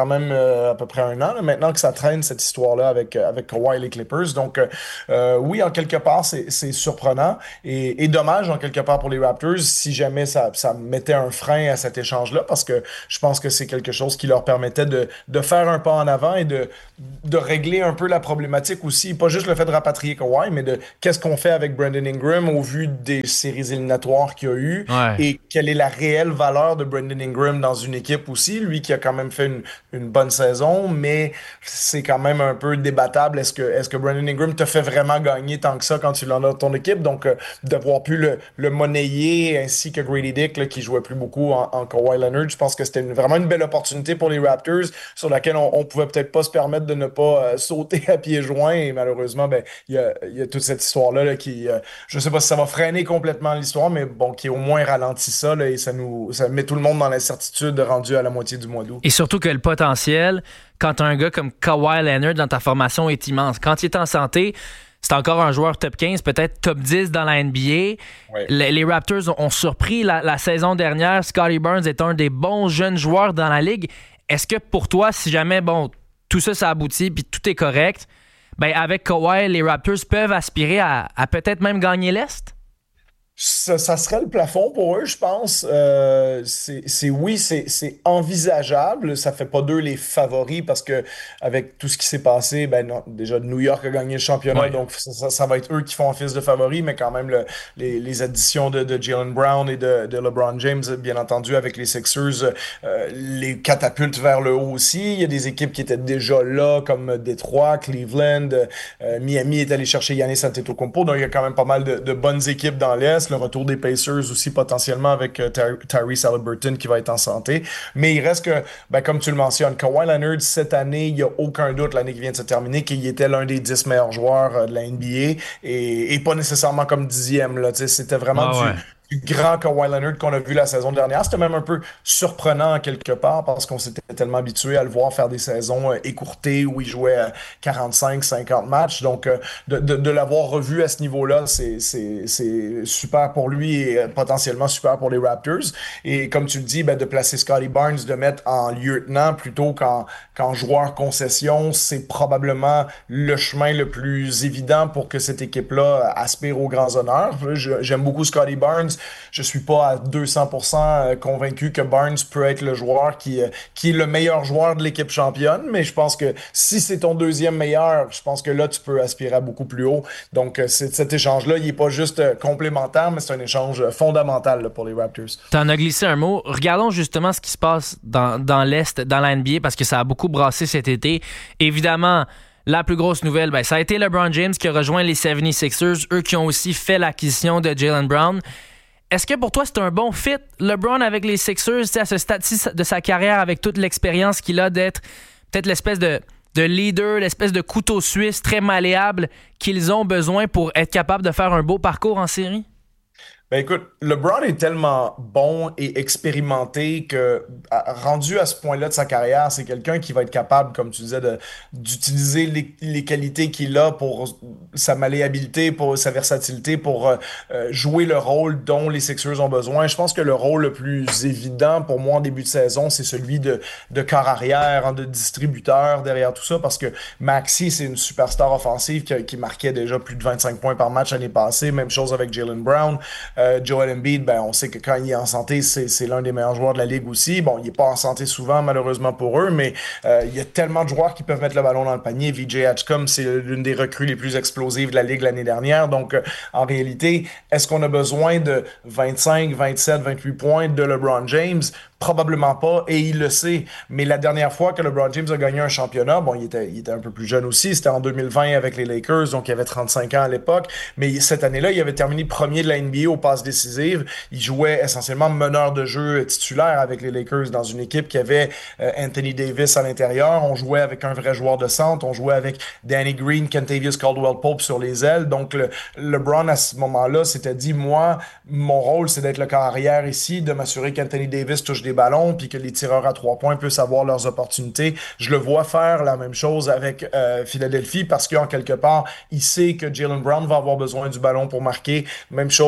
même euh, à peu près un an là, maintenant que ça traîne cette histoire-là avec, avec Kawhi et les Clippers. Donc euh, oui, en quelque part, c'est, c'est surprenant et, et dommage en quelque part pour les Raptors si jamais ça, ça mettait un frein à cet échange-là, parce que je pense que c'est quelque chose qui leur permettait de, de faire un pas en avant et de, de régler un peu la problématique aussi, pas juste le fait de rapatrier Kawhi, mais de qu'est-ce qu'on fait avec Brandon Ingram au vu des séries éliminatoires qu'il y a eu ouais. et quelle est la réelle valeur de Brandon Ingram dans une équipe aussi, lui qui a quand même fait une, une bonne saison, mais c'est quand même un peu débattable. Est-ce que, est-ce que Brandon Ingram te fait vraiment gagner tant que ça quand tu l'en as dans ton équipe? Donc, euh, d'avoir pu le, le monnayer ainsi que Grady Dick là, qui jouait plus beaucoup en, en Kawhi Leonard, je pense que c'était une, vraiment une belle opportunité pour les Raptors sur laquelle on, on pouvait peut-être pas se permettre de ne pas euh, sauter à pieds joints, et malheureusement, ben, il y a, y a toute cette histoire-là là, qui, euh, je sais pas si ça va freiner complètement l'histoire, mais bon, qui au moins ralentit ça là, et ça nous ça met tout le monde dans l'incertitude rendu à la moitié du mois d'août. Et surtout que le potentiel, quand tu as un gars comme Kawhi Leonard dans ta formation, est immense. Quand il est en santé, c'est encore un joueur top quinze, peut-être top dix dans la N B A. Ouais. Les, les Raptors ont, ont surpris la, la saison dernière. Scottie Barnes est un des bons jeunes joueurs dans la ligue. Est-ce que pour toi, si jamais bon tout ça, ça aboutit puis tout est correct, ben avec Kawhi, les Raptors peuvent aspirer à, à peut-être même gagner l'Est? Ça, ça serait le plafond pour eux, je pense. Euh, c'est, c'est oui, c'est, c'est envisageable. Ça fait pas d'eux les favoris parce que avec tout ce qui s'est passé, ben non, déjà New York a gagné le championnat, ouais. donc ça, ça, ça va être eux qui font office de favoris, mais quand même le, les, les additions de, de Jaylen Brown et de, de LeBron James, bien entendu, avec les Sixers, euh, les catapultes vers le haut aussi. Il y a des équipes qui étaient déjà là, comme Détroit, Cleveland, euh, Miami est allé chercher Giannis Antetokounmpo, donc il y a quand même pas mal de, de bonnes équipes dans l'Est. Le retour des Pacers aussi potentiellement avec euh, Ty- Tyrese Haliburton qui va être en santé. Mais il reste que, ben, comme tu le mentionnes, Kawhi Leonard, cette année, il n'y a aucun doute, l'année qui vient de se terminer, qu'il était l'un des dix meilleurs joueurs euh, de la N B A et, et pas nécessairement comme dixième. Là, c'était vraiment ah, du... ouais. du grand Kawhi Leonard qu'on a vu la saison dernière. C'était même un peu surprenant en quelque part parce qu'on s'était tellement habitué à le voir faire des saisons euh, écourtées où il jouait euh, quarante-cinq cinquante matchs. Donc, euh, de, de, de l'avoir revu à ce niveau-là, c'est, c'est, c'est super pour lui et euh, potentiellement super pour les Raptors. Et comme tu le dis, ben, de placer Scottie Barnes, de mettre en lieutenant plutôt qu'en, qu'en joueur concession, c'est probablement le chemin le plus évident pour que cette équipe-là aspire aux grands honneurs. Je, j'aime beaucoup Scottie Barnes. Je suis pas à deux cents pour cent convaincu que Barnes peut être le joueur qui, qui est le meilleur joueur de l'équipe championne, mais je pense que si c'est ton deuxième meilleur, je pense que là, tu peux aspirer à beaucoup plus haut. Donc, c'est, cet échange-là, il n'est pas juste complémentaire, mais c'est un échange fondamental là, pour les Raptors. T'en as glissé un mot. Regardons justement ce qui se passe dans, dans l'Est, dans la N B A, parce que ça a beaucoup brassé cet été. Évidemment, la plus grosse nouvelle, ben, ça a été LeBron James qui a rejoint les seventy-sixers, eux qui ont aussi fait l'acquisition de Jaylen Brown. Est-ce que pour toi, c'est un bon fit, LeBron avec les Sixers, à ce stade-ci de sa carrière, avec toute l'expérience qu'il a d'être peut-être l'espèce de, de leader, l'espèce de couteau suisse très malléable qu'ils ont besoin pour être capable de faire un beau parcours en série? Ben écoute, LeBron est tellement bon et expérimenté que, rendu à ce point-là de sa carrière, c'est quelqu'un qui va être capable, comme tu disais, de, d'utiliser les, les qualités qu'il a pour sa malléabilité, pour sa versatilité, pour euh, jouer le rôle dont les Sixers ont besoin. Je pense que le rôle le plus évident pour moi en début de saison, c'est celui de, de corps arrière, hein, de distributeur derrière tout ça, parce que Maxey, c'est une superstar offensive qui, qui marquait déjà plus de vingt-cinq points par match l'année passée. Même chose avec Jaylen Brown. Euh, Joel Embiid, ben, on sait que quand il est en santé, c'est, c'est l'un des meilleurs joueurs de la ligue aussi. Bon, il n'est pas en santé souvent, malheureusement pour eux, mais euh, il y a tellement de joueurs qui peuvent mettre le ballon dans le panier. V J Hatchcom, c'est l'une des recrues les plus explosives de la ligue l'année dernière. Donc, euh, en réalité, est-ce qu'on a besoin de vingt-cinq, vingt-sept, vingt-huit points de LeBron James? Probablement pas, et il le sait. Mais la dernière fois que LeBron James a gagné un championnat, bon, il était, il était un peu plus jeune aussi, c'était en deux mille vingt avec les Lakers, donc il avait trente-cinq ans à l'époque, mais cette année-là, il avait terminé premier de la N B A aux passes décisives. Il jouait essentiellement meneur de jeu titulaire avec les Lakers dans une équipe qui avait euh, Anthony Davis à l'intérieur. On jouait avec un vrai joueur de centre, on jouait avec Danny Green, Kentavious Caldwell-Pope sur les ailes. Donc, le, LeBron, à ce moment-là, s'était dit, moi, mon rôle, c'est d'être le corps arrière ici, de m'assurer qu'Anthony Davis touche des ballons puis que les tireurs à trois points puissent avoir leurs opportunités. Je le vois faire la même chose avec euh, Philadelphie parce qu'en quelque part, il sait que Jaylen Brown va avoir besoin du ballon pour marquer. Même chose pour, euh,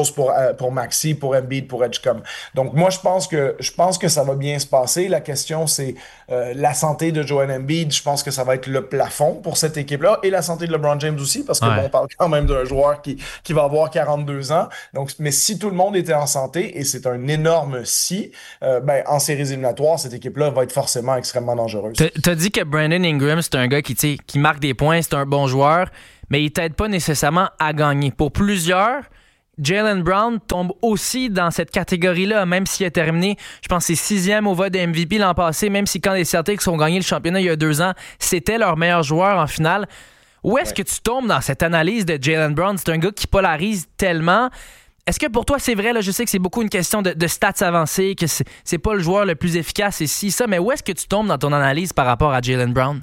pour Maxey, pour Embiid, pour Edgecombe. Donc moi, je pense que je pense que ça va bien se passer. La question, c'est euh, la santé de Joel Embiid. Je pense que ça va être le plafond pour cette équipe-là et la santé de LeBron James aussi, parce que ouais. bon, on parle quand même d'un joueur qui, qui va avoir quarante-deux ans. Donc, mais si tout le monde était en santé, et c'est un énorme si, euh, ben, en séries éliminatoires, cette équipe-là va être forcément extrêmement dangereuse. T'as, t'as dit que Brandon Ingram, c'est un gars qui, tu sais, qui marque des points, c'est un bon joueur, mais il t'aide pas nécessairement à gagner. Pour plusieurs, Jaylen Brown tombe aussi dans cette catégorie-là, même s'il a terminé, je pense, c'est sixième au vote de M V P l'an passé, même si quand les Celtics ont gagné le championnat il y a deux ans, c'était leur meilleur joueur en finale. Où est-ce ouais. que tu tombes dans cette analyse de Jaylen Brown? C'est un gars qui polarise tellement. Est-ce que pour toi, c'est vrai, là, je sais que c'est beaucoup une question de, de stats avancées, que c'est, c'est pas le joueur le plus efficace et si, ça, mais où est-ce que tu tombes dans ton analyse par rapport à Jaylen Brown?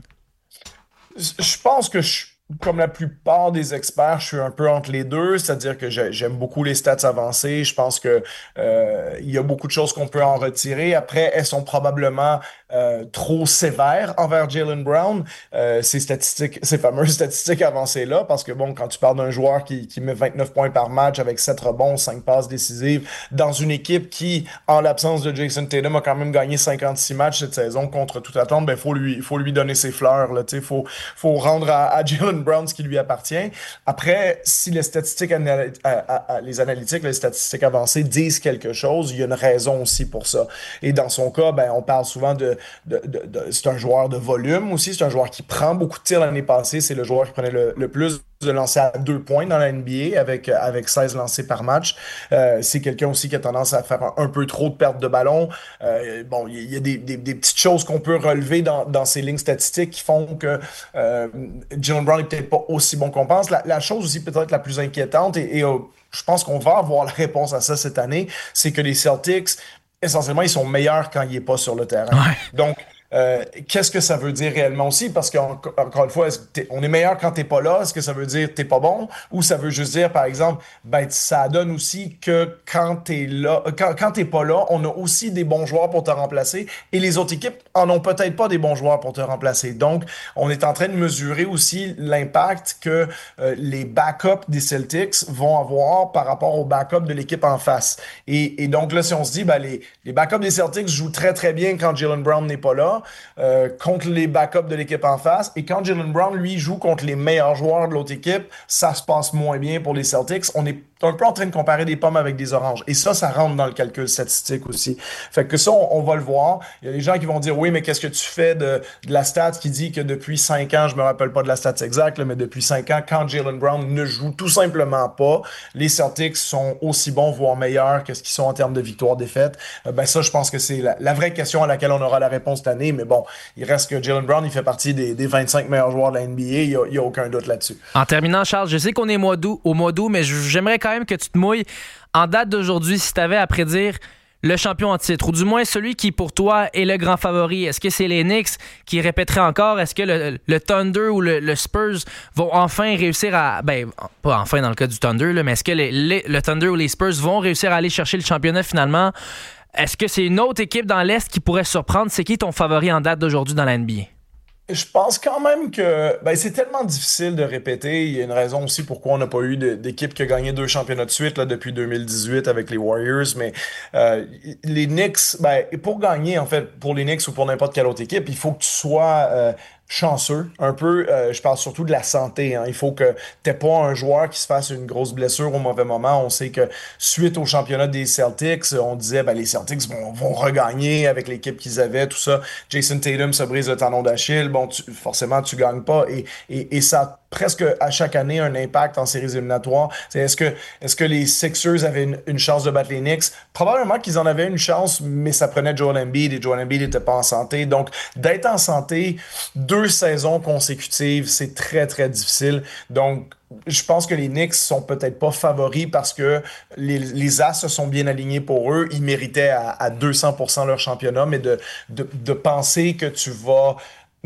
Je pense que je Comme la plupart des experts, je suis un peu entre les deux, c'est-à-dire que j'aime beaucoup les stats avancées. Je pense que euh, il y a beaucoup de choses qu'on peut en retirer. Après, elles sont probablement euh, trop sévères envers Jaylen Brown, euh, ces statistiques, ces fameuses statistiques avancées-là, parce que bon, quand tu parles d'un joueur qui, qui met vingt-neuf points par match avec sept rebonds, cinq passes décisives, dans une équipe qui, en l'absence de Jason Tatum, a quand même gagné cinquante-six matchs cette saison contre toute attente, ben faut lui, faut lui donner ses fleurs, là, tu sais, faut, faut rendre à, à Jaylen Brown ce qui lui appartient. Après, si les statistiques, anal- à, à, à, les analytiques, les statistiques avancées disent quelque chose, il y a une raison aussi pour ça. Et dans son cas, ben, on parle souvent de, de, de, de c'est un joueur de volume aussi, c'est un joueur qui prend beaucoup de tirs l'année passée, c'est le joueur qui prenait le, le plus de lancers à deux points dans la N B A avec, avec seize lancers par match. Euh, c'est quelqu'un aussi qui a tendance à faire un, un peu trop de pertes de ballon. Euh, bon, il y a des, des, des petites choses qu'on peut relever dans, dans ces lignes statistiques qui font que euh, Jaylen Brown n'est peut-être pas aussi bon qu'on pense. La, la chose aussi peut-être la plus inquiétante, et, et euh, je pense qu'on va avoir la réponse à ça cette année, c'est que les Celtics, essentiellement, ils sont meilleurs quand il n'est pas sur le terrain. Ouais. Donc, Euh, qu'est-ce que ça veut dire réellement aussi? Parce qu'encore une fois, est-ce que on est meilleur quand t'es pas là? Est-ce que ça veut dire que t'es pas bon? Ou ça veut juste dire, par exemple, ben, ça donne aussi que quand t'es là, quand, quand t'es pas là, on a aussi des bons joueurs pour te remplacer et les autres équipes en ont peut-être pas des bons joueurs pour te remplacer. Donc, on est en train de mesurer aussi l'impact que euh, les backups des Celtics vont avoir par rapport aux backups de l'équipe en face. Et, et donc là, si on se dit, ben, les, les backups des Celtics jouent très très bien quand Jaylen Brown n'est pas là, Euh, contre les backups de l'équipe en face. Et quand Jaylen Brown, lui, joue contre les meilleurs joueurs de l'autre équipe, ça se passe moins bien pour les Celtics. On est un peu en train de comparer des pommes avec des oranges. Et ça, ça rentre dans le calcul statistique aussi. Fait que ça, on, on va le voir. Il y a des gens qui vont dire, oui, mais qu'est-ce que tu fais de, de la stat qui dit que depuis cinq ans, je me rappelle pas de la stat exacte, là, mais depuis cinq ans, quand Jaylen Brown ne joue tout simplement pas, les Celtics sont aussi bons, voire meilleurs que ce qu'ils sont en termes de victoire-défaite. Euh, ben ça, je pense que c'est la, la vraie question à laquelle on aura la réponse cette année. Mais bon, il reste que Jaylen Brown, il fait partie des, des vingt-cinq meilleurs joueurs de la N B A. Il n'y a, a aucun doute là-dessus. En terminant, Charles, je sais qu'on est mois d'août, au mois d'août, mais j'aimerais quand même que tu te mouilles. En date d'aujourd'hui, si tu avais à prédire le champion en titre, ou du moins celui qui, pour toi, est le grand favori, est-ce que c'est les Knicks qui répéteraient encore? Est-ce que le, le Thunder ou le, le Spurs vont enfin réussir à... Ben, pas enfin dans le cas du Thunder, là, mais est-ce que les, les, le Thunder ou les Spurs vont réussir à aller chercher le championnat finalement? Est-ce que c'est une autre équipe dans l'Est qui pourrait surprendre? C'est qui ton favori en date d'aujourd'hui dans la N B A? Je pense quand même que ben, c'est tellement difficile de répéter. Il y a une raison aussi pourquoi on n'a pas eu de, d'équipe qui a gagné deux championnats de suite là, depuis deux mille dix-huit avec les Warriors. Mais euh, les Knicks, ben, pour gagner, en fait, pour les Knicks ou pour n'importe quelle autre équipe, il faut que tu sois... Euh, chanceux, un peu, euh, je parle surtout de la santé, hein. Il faut que t'aies pas un joueur qui se fasse une grosse blessure au mauvais moment. On sait que suite au championnat des Celtics, on disait ben les Celtics vont, vont regagner avec l'équipe qu'ils avaient, tout ça. Jason Tatum se brise le tendon d'Achille, bon, tu, forcément tu gagnes pas et, et, et ça a presque à chaque année un impact en séries éliminatoires. C'est, est-ce que est-ce que les Sixers avaient une, une chance de battre les Knicks? Probablement qu'ils en avaient une chance, mais ça prenait Joel Embiid et Joel Embiid n'était pas en santé. Donc d'être en santé deux saisons consécutives, c'est très très difficile. Donc je pense que les Knicks sont peut-être pas favoris parce que les, les As se sont bien alignés pour eux. Ils méritaient à, à deux cents pour cent leur championnat, mais de, de, de penser que tu vas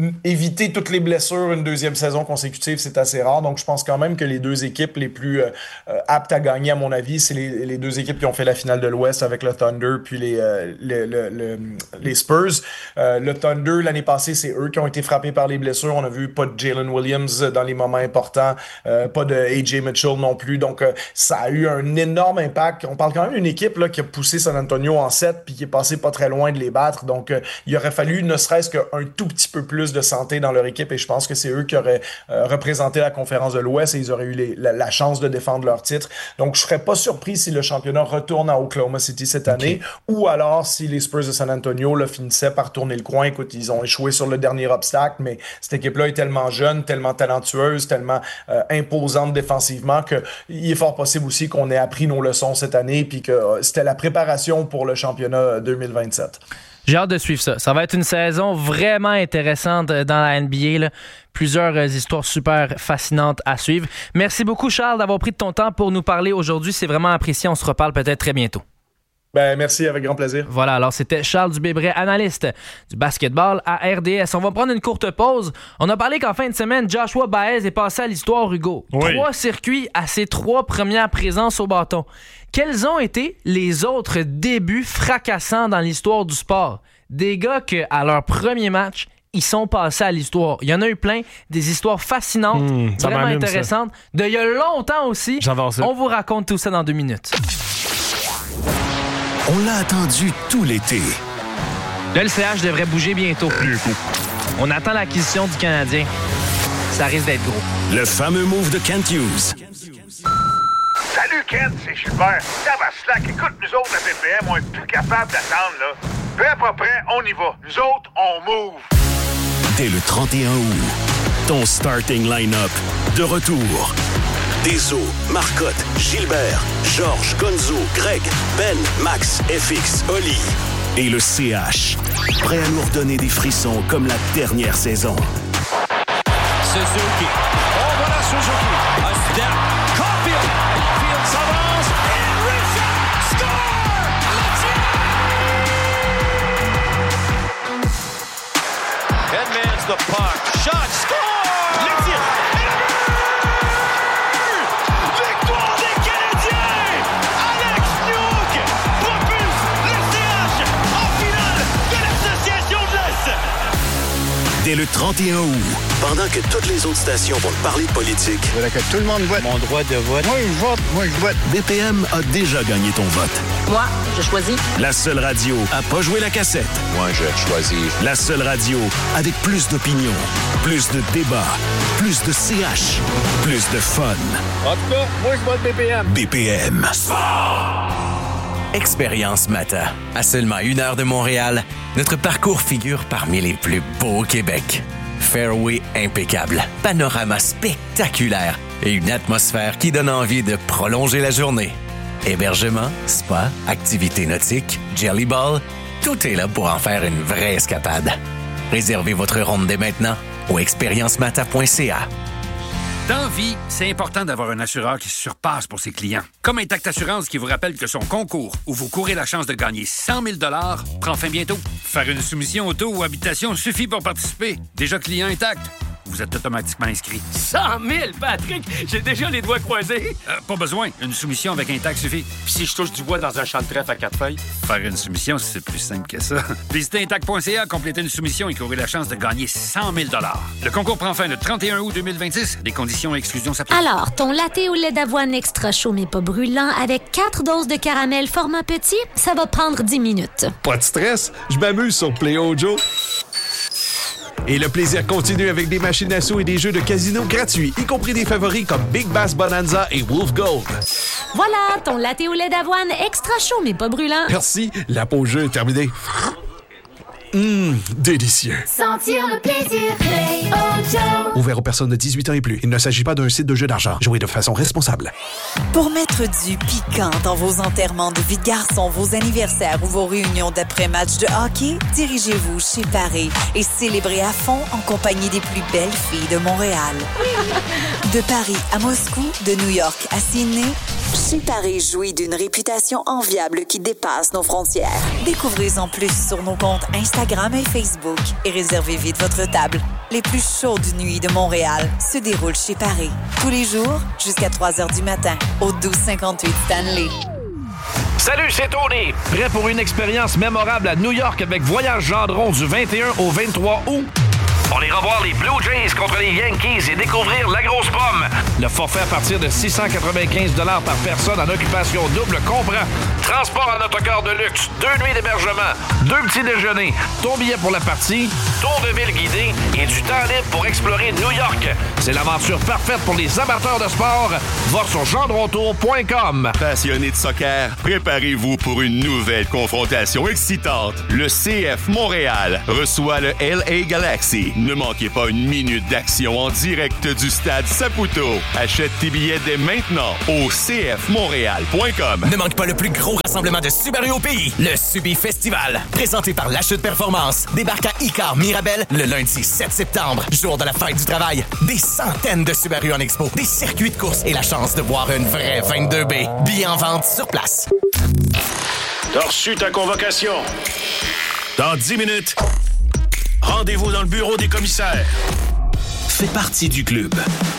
éviter toutes les blessures une deuxième saison consécutive, c'est assez rare. Donc, je pense quand même que les deux équipes les plus euh, aptes à gagner, à mon avis, c'est les, les deux équipes qui ont fait la finale de l'Ouest avec le Thunder puis les, euh, le, le, le, les Spurs. Euh, le Thunder, l'année passée, c'est eux qui ont été frappés par les blessures. On a vu pas de Jalen Williams dans les moments importants, euh, pas de A J Mitchell non plus. Donc, euh, ça a eu un énorme impact. On parle quand même d'une équipe là, qui a poussé San Antonio en sept puis qui est passé pas très loin de les battre. Donc, euh, il aurait fallu ne serait-ce qu'un tout petit peu plus de santé dans leur équipe et je pense que c'est eux qui auraient euh, représenté la conférence de l'Ouest et ils auraient eu les, la, la chance de défendre leur titre. Donc, je serais pas surpris si le championnat retourne à Oklahoma City cette année okay. ou alors si les Spurs de San Antonio là, finissaient par tourner le coin. Écoute, ils ont échoué sur le dernier obstacle, mais cette équipe-là est tellement jeune, tellement talentueuse, tellement euh, imposante défensivement qu'il est fort possible aussi qu'on ait appris nos leçons cette année puis que euh, c'était la préparation pour le championnat deux mille vingt-sept. J'ai hâte de suivre ça. Ça va être une saison vraiment intéressante dans la N B A. Là. Plusieurs euh, histoires super fascinantes à suivre. Merci beaucoup, Charles, d'avoir pris de ton temps pour nous parler aujourd'hui. C'est vraiment apprécié. On se reparle peut-être très bientôt. Ben, merci, avec grand plaisir. Voilà, alors c'était Charles Dubébret, analyste du basketball à R D S. On va prendre une courte pause. On a parlé qu'en fin de semaine, Joshua Baez est passé à l'histoire, Hugo. Oui. Trois circuits à ses trois premières présences au bâton. Quels ont été les autres débuts fracassants dans l'histoire du sport? Des gars que, à leur premier match, ils sont passés à l'histoire. Il y en a eu plein, des histoires fascinantes, mmh, vraiment intéressantes. De il y a longtemps aussi. J'avance. On vous raconte tout ça dans deux minutes. On l'a attendu tout l'été. Le L C H devrait bouger bientôt. Bientôt. On attend l'acquisition du Canadien. Ça risque d'être gros. Le fameux move de Kent Hughes. Salut Kent, c'est Gilbert. Ça va slack. Écoute, nous autres, la P P M, on est plus capable d'attendre, là. Peu à peu près, on y va. Nous autres, on move. Dès le trente et un août, ton starting line-up de retour. Deso, Marcotte, Gilbert, Georges, Gonzo, Greg, Ben, Max, F X, Oli et le C H. Prêt à nous redonner des frissons comme la dernière saison. Suzuki. Oh, voilà Suzuki. A step. Caulfield. Caulfield s'avance. And Richard score! Let's Headman's the puck. Shot. Score! Let's see. Dès le trente et un août, pendant que toutes les autres stations vont te parler de politique, voilà que tout le monde vote. Mon droit de vote. Moi, je vote. Moi, je vote. B P M a déjà gagné ton vote. Moi, je choisis. La seule radio à pas jouer la cassette. Moi, je choisis. La seule radio avec plus d'opinion, plus de débats, plus de C H, plus de fun. En tout cas, moi, je vote B P M. B P M. Expérience Mata. À seulement une heure de Montréal, notre parcours figure parmi les plus beaux au Québec. Fairway impeccable, panorama spectaculaire et une atmosphère qui donne envie de prolonger la journée. Hébergement, spa, activités nautiques, jelly ball, tout est là pour en faire une vraie escapade. Réservez votre ronde dès maintenant au expérience mata point c a. Dans vie, c'est important d'avoir un assureur qui se surpasse pour ses clients. Comme Intact Assurance qui vous rappelle que son concours, où vous courez la chance de gagner cent mille dollars, prend fin bientôt. Faire une soumission auto ou habitation suffit pour participer. Déjà client Intact, vous êtes automatiquement inscrit. cent mille, Patrick! J'ai déjà les doigts croisés. Euh, pas besoin. Une soumission avec Intact suffit. Puis si je touche du bois dans un champ de trèfle à quatre feuilles? Faire une soumission, c'est plus simple que ça. Visitez intact point c a, complétez une soumission et courez la chance de gagner cent mille dollars. Le concours prend fin le trente et un août deux mille vingt-six. Les conditions et exclusions s'appliquent. Alors, ton latte au lait d'avoine extra chaud mais pas brûlant avec quatre doses de caramel format petit, ça va prendre dix minutes. Pas de stress, je m'amuse sur Play-O Joe. Et le plaisir continue avec des machines à sous et des jeux de casino gratuits, y compris des favoris comme Big Bass Bonanza et Wolf Gold. Voilà, ton latte au lait d'avoine extra chaud mais pas brûlant. Merci, la pause jeu est terminée. Hum, délicieux. Sentir le plaisir, Play-O Joe. Ouvert aux personnes de dix-huit ans et plus. Il ne s'agit pas d'un site de jeu d'argent. Jouez de façon responsable. Pour mettre du piquant dans vos enterrements de vie de garçon, vos anniversaires ou vos réunions d'après-match de hockey, dirigez-vous chez Paris et célébrez à fond en compagnie des plus belles filles de Montréal. De Paris à Moscou, de New York à Sydney, chez Paris jouit d'une réputation enviable qui dépasse nos frontières. Découvrez-en plus sur nos comptes Instagram et Facebook et réservez vite votre table. les plus chaudes nuits de Montréal se déroulent chez Paris. Tous les jours, jusqu'à trois heures du matin, au douze cinquante-huit Stanley. Salut, c'est Tony. Prêt pour une expérience mémorable à New York avec Voyage Gendron du vingt et un au vingt-trois août? On ira voir les Blue Jays contre les Yankees et découvrir la grosse pomme. Le forfait à partir de six cent quatre-vingt-quinze dollars par personne en occupation double comprend transport en autocar de luxe, deux nuits d'hébergement, deux petits déjeuners, ton billet pour la partie, tour de ville guidé et du temps libre pour explorer New York. C'est l'aventure parfaite pour les amateurs de sport. Va sur gendrontour point com. Passionnés de soccer, préparez-vous pour une nouvelle confrontation excitante. Le C F Montréal reçoit le L A Galaxy. Ne manquez pas une minute d'action en direct du stade Saputo. Achète tes billets dès maintenant au c f montréal point com. Ne manque pas le plus gros rassemblement de Subaru au pays, le Subi Festival. Présenté par l'achat de performance. Débarque à Icar Mirabel le lundi sept septembre, jour de la fête du travail. Des centaines de Subaru en expo, des circuits de course et la chance de voir une vraie vingt-deux B. Billets en vente sur place. T'as reçu ta convocation. Dans dix minutes, rendez-vous dans le bureau des commissaires. Fais partie du club.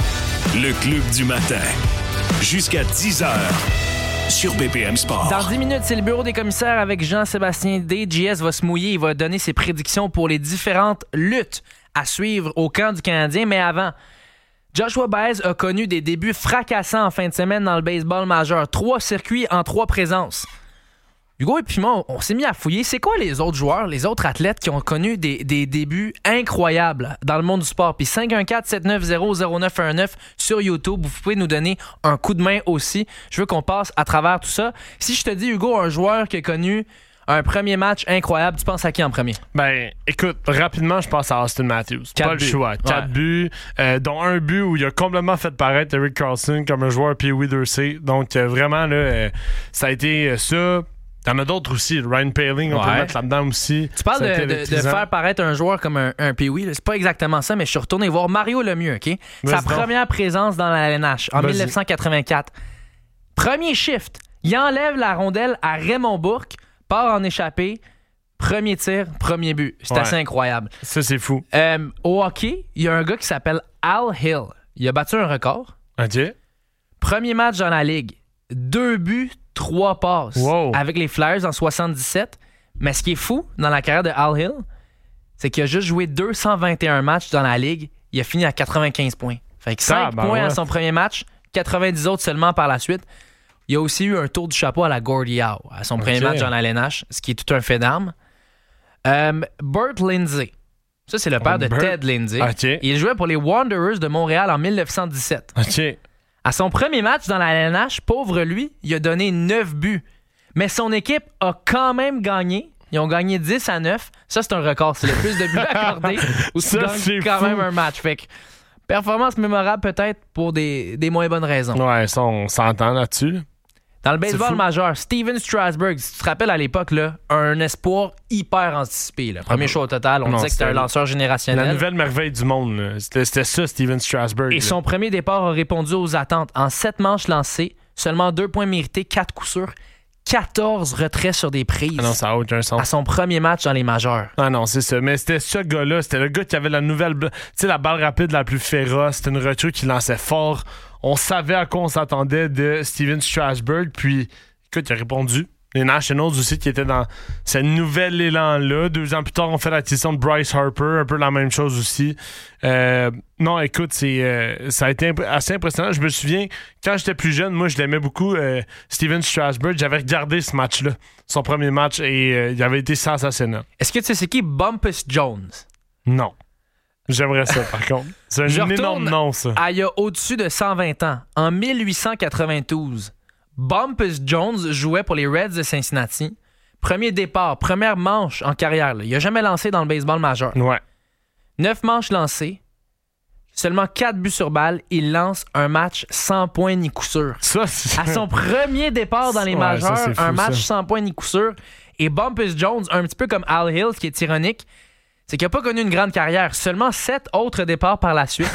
Le club du matin. Jusqu'à dix heures. Sur B P M Sport. Dans dix minutes, c'est le bureau des commissaires avec Jean-Sébastien D. J S va se mouiller. Il va donner ses prédictions pour les différentes luttes à suivre au camp du Canadien. Mais avant, Joshua Baez a connu des débuts fracassants en fin de semaine dans le baseball majeur. Trois circuits en trois présences. Hugo et puis moi, on s'est mis à fouiller. C'est quoi les autres joueurs, les autres athlètes qui ont connu des, des débuts incroyables dans le monde du sport? Puis cinq un quatre, sept neuf zéro, zéro neuf un neuf sur YouTube. Vous pouvez nous donner un coup de main aussi. Je veux qu'on passe à travers tout ça. Si je te dis, Hugo, un joueur qui a connu un premier match incroyable, tu penses à qui en premier? Ben, écoute, rapidement, je pense à Austin Matthews. Pas buts. Le choix. Quatre ouais. buts, euh, dont un but où il a complètement fait paraître Erik Karlsson comme un joueur Pee Wee deux C. Donc, euh, vraiment, là, euh, ça a été euh, ça. Il y en a d'autres aussi. Ryan Poehling, on ouais. peut le mettre là-dedans aussi. Tu parles de, de, de faire paraître un joueur comme un, un Pee-wee. C'est pas exactement ça, mais je suis retourné voir Mario Lemieux, OK? Sa donc. première présence dans la L N H en Vas-y. dix-neuf cent quatre-vingt-quatre. Premier shift. Il enlève la rondelle à Raymond Bourque, part en échappée. Premier tir, premier but. C'est ouais. assez incroyable. Ça, c'est fou. Euh, au hockey, il y a un gars qui s'appelle Al Hill. Il a battu un record. OK. Premier match dans la Ligue. Deux buts, trois passes wow. avec les Flyers en soixante-dix-sept. Mais ce qui est fou dans la carrière de Al Hill, c'est qu'il a juste joué deux cent vingt et un matchs dans la Ligue. Il a fini à quatre-vingt-quinze points. Fait que cinq ah, ben points ouais. à son premier match, quatre-vingt-dix autres seulement par la suite. Il a aussi eu un tour du chapeau à la Gordie Howe à son okay. premier match dans la L N H, ce qui est tout un fait d'armes. Euh, Bert Lindsay. Ça, c'est le père oh, de Bert. Ted Lindsay. Okay. Il jouait pour les Wanderers de Montréal en dix-neuf cent dix-sept. OK. À son premier match dans la L N H, pauvre lui, il a donné neuf buts. Mais son équipe a quand même gagné. Ils ont gagné dix à neuf. Ça, c'est un record. C'est le plus de buts accordés où tu gagnes quand fou. même un match. Fait que, performance mémorable peut-être pour des, des moins bonnes raisons. Ouais, ça, on s'entend là-dessus. Dans le baseball majeur, Steven Strasburg, si tu te rappelles à l'époque, là, un espoir hyper anticipé. Là. Premier show au total, on non, disait que c'était un lanceur générationnel. La nouvelle merveille du monde, c'était, c'était ça, Steven Strasburg. Et là. son premier départ a répondu aux attentes. En sept manches lancées, seulement deux points mérités, quatre coups sûrs, quatorze retraits sur des prises. Ah non, ça n'a aucun sens. À son premier match dans les majeurs. Ah non, c'est ça. Mais c'était ce gars-là, c'était le gars qui avait la nouvelle... Tu sais, la balle rapide la plus féroce. C'était une recrue qui lançait fort. On savait à quoi on s'attendait de Steven Strasburg, puis... Écoute, il a répondu. Les Nationals aussi qui étaient dans ce nouvel élan-là. Deux ans plus tard, on fait l'acquisition de Bryce Harper. Un peu la même chose aussi. Euh, non, écoute, c'est, euh, ça a été imp- assez impressionnant. Je me souviens, quand j'étais plus jeune, moi, je l'aimais beaucoup, euh, Steven Strasburg. J'avais regardé ce match-là, son premier match, et euh, il avait été sensationnel. Est-ce que tu sais c'est qui Bumpus Jones? Non. J'aimerais ça, par contre. C'est un je énorme nom, ça. À il y a au-dessus de cent vingt ans. En dix-huit cent quatre-vingt-douze, Bumpus Jones jouait pour les Reds de Cincinnati. Premier départ, première manche en carrière. Là. Il n'a jamais lancé dans le baseball majeur. Ouais. Neuf manches lancées, seulement quatre buts sur balle. Il lance un match sans points ni coup sûr. Ça, c'est... À son premier départ dans les ouais, majeurs, ça, fou, un match ça. sans points ni coup sûr. Et Bumpus Jones, un petit peu comme Al Hill, ce qui est ironique, c'est qu'il n'a pas connu une grande carrière. Seulement sept autres départs par la suite.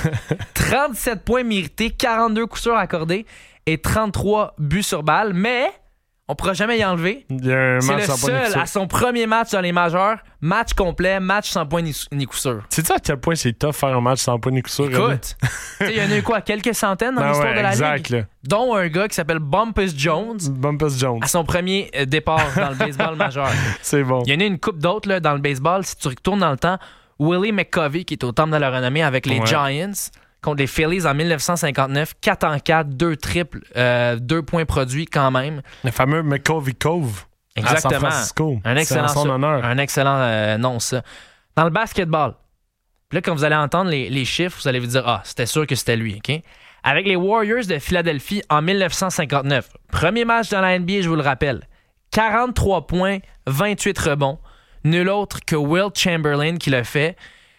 trente-sept points mérités, quarante-deux coups sûrs accordés et trente-trois buts sur balle. Mais On pourra jamais y enlever. Il y a un C'est match le sans point ni coup seul sûr. à son premier match dans les majeurs, match complet, match sans point ni, ni coup sûr. Sais-tu à quel point c'est tough faire un match sans point ni coup sûr? Écoute, il y en a eu quoi, quelques centaines dans Ben l'histoire ouais, de la exact, Ligue? là. Dont un gars qui s'appelle Bumpus Jones. Bumpus Jones. À son premier euh, départ dans le baseball majeur. C'est bon. Il y en a une couple d'autres là, dans le baseball. Si tu retournes dans le temps, Willie McCovey, qui est au temple de la renommée avec les Ouais. Giants, contre les Phillies en dix-neuf cent cinquante-neuf, quatre en quatre, deux triples, euh, deux points produits quand même. Le fameux McCovey Cove. Exactement. À San Francisco. Un excellent, C'est en son honneur. un excellent euh, nom, ça. Dans le basketball, puis là, quand vous allez entendre les, les chiffres, vous allez vous dire, ah, c'était sûr que c'était lui, OK? Avec les Warriors de Philadelphie en dix-neuf cent cinquante-neuf, premier match dans la N B A, je vous le rappelle, quarante-trois points, vingt-huit rebonds. Nul autre que Wilt Chamberlain qui l'a fait.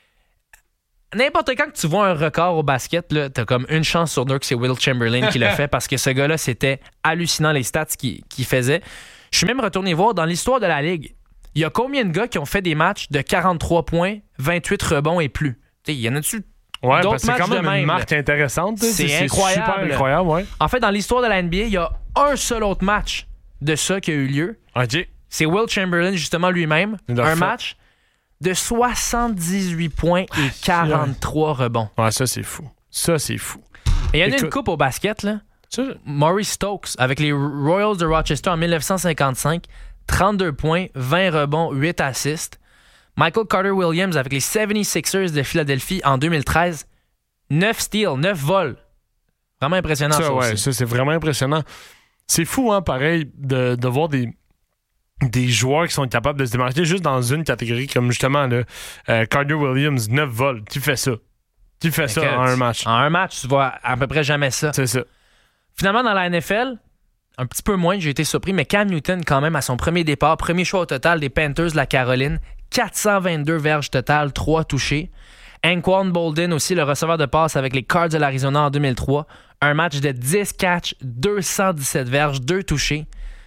N'importe quand que tu vois un record au basket, là, t'as comme une chance sur deux que c'est Wilt Chamberlain qui l'a fait parce que ce gars-là, c'était hallucinant les stats qu'il, qu'il faisait. Je suis même retourné voir dans l'histoire de la Ligue. Il y a combien de gars qui ont fait des matchs de quarante-trois points, vingt-huit rebonds et plus? Il y en a-tu Ouais, d'autres parce que c'est matchs quand même de même? une marque intéressante. C'est, c'est incroyable. super incroyable, ouais. En fait, dans l'histoire de la N B A, il y a un seul autre match de ça qui a eu lieu. OK. C'est Wilt Chamberlain, justement, lui-même. Il l'a Un fait. match de soixante-dix-huit points et quarante-trois rebonds. Ouais, ça, c'est fou. Ça, c'est fou. Et il y en a Écoute- une coupe au basket, là. Maurice Stokes, avec les Royals de Rochester en dix-neuf cent cinquante-cinq, trente-deux points, vingt rebonds, huit assists. Michael Carter-Williams avec les soixante-sixers de Philadelphie en deux mille treize, neuf steals, neuf vols. Vraiment impressionnant, ça, Ça, ouais, aussi. ça, c'est vraiment impressionnant. C'est fou, hein, pareil, de, de voir des, des joueurs qui sont capables de se démarquer juste dans une catégorie, comme justement, là, euh, Carter Williams, neuf vols. Tu fais ça. Tu fais ça Écoute, en un match. En un match, tu vois à peu près jamais ça. C'est ça. Finalement, dans la N F L, un petit peu moins, j'ai été surpris, mais Cam Newton, quand même, à son premier départ, premier choix au total des Panthers de la Caroline, quatre cent vingt-deux verges totales, trois touchés. Anquan Bolden aussi, le receveur de passe avec les Cards de l'Arizona en deux mille trois. Un match de dix catchs, deux cent dix-sept verges, deux touchés.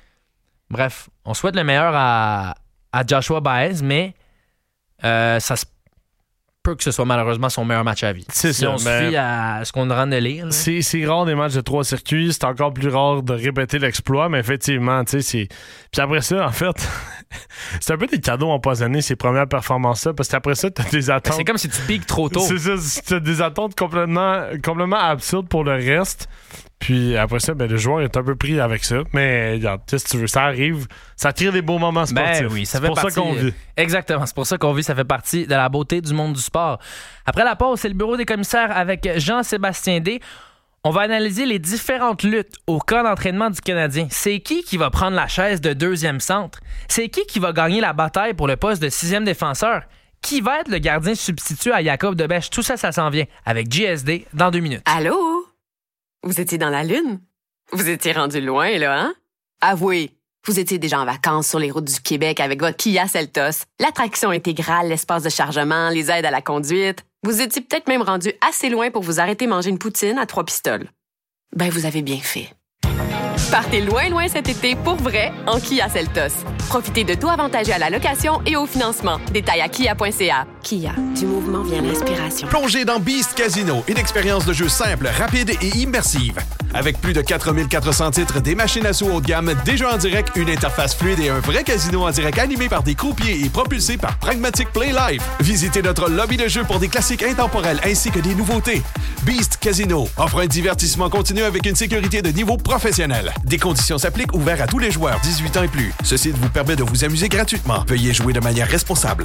Bref, on souhaite le meilleur à, à Joshua Baez, mais euh, ça se peut que ce soit malheureusement son meilleur match à vie. C'est si ça, on se mais- fie à ce qu'on est en train de lire. là. C'est, c'est rare des matchs de trois circuits, c'est encore plus rare de répéter l'exploit, mais effectivement, tu sais, c'est. Puis après ça, en fait, c'est un peu des cadeaux empoisonnés, ces premières performances-là, parce qu'après ça, t'as des attentes. C'est comme si tu piques trop tôt. C'est ça, t'as des attentes complètement, complètement absurdes pour le reste. Puis après ça, ben, le joueur est un peu pris avec ça. Mais regarde, qu'est-ce que tu veux, ça arrive, ça tire des beaux moments sportifs. Ben oui, ça c'est fait pour partie, ça qu'on vit. Exactement, c'est pour ça qu'on vit, ça fait partie de la beauté du monde du sport. Après la pause, c'est le bureau des commissaires avec Jean-Sébastien D. On va analyser les différentes luttes au camp d'entraînement du Canadien. C'est qui qui va prendre la chaise de deuxième centre? C'est qui qui va gagner la bataille pour le poste de sixième défenseur? Qui va être le gardien substitut à Jacob Debèche? Tout ça, ça s'en vient avec J S D dans deux minutes. Allô? Vous étiez dans la Lune? Vous étiez rendu loin, là, hein? Avouez, vous étiez déjà en vacances sur les routes du Québec avec votre Kia Seltos, l'attraction intégrale, l'espace de chargement, les aides à la conduite. Vous étiez peut-être même rendu assez loin pour vous arrêter manger une poutine à trois pistoles. Ben, vous avez bien fait. Partez loin, loin cet été pour vrai en Kia Seltos. Profitez de tout avantageux à la location et au financement. Détails à kia point c a. Kia, du mouvement vient l'inspiration. Plongez dans Beast Casino, une expérience de jeu simple, rapide et immersive. Avec plus de quatre mille quatre cents titres, des machines à sous haut de gamme, des jeux en direct, une interface fluide et un vrai casino en direct animé par des croupiers et propulsé par Pragmatic Play Live. Visitez notre lobby de jeu pour des classiques intemporels ainsi que des nouveautés. Beast Casino offre un divertissement continu avec une sécurité de niveau professionnel. Des conditions s'appliquent, ouvert à tous les joueurs dix-huit ans et plus. Ceci vous permet de vous amuser gratuitement. Veuillez jouer de manière responsable.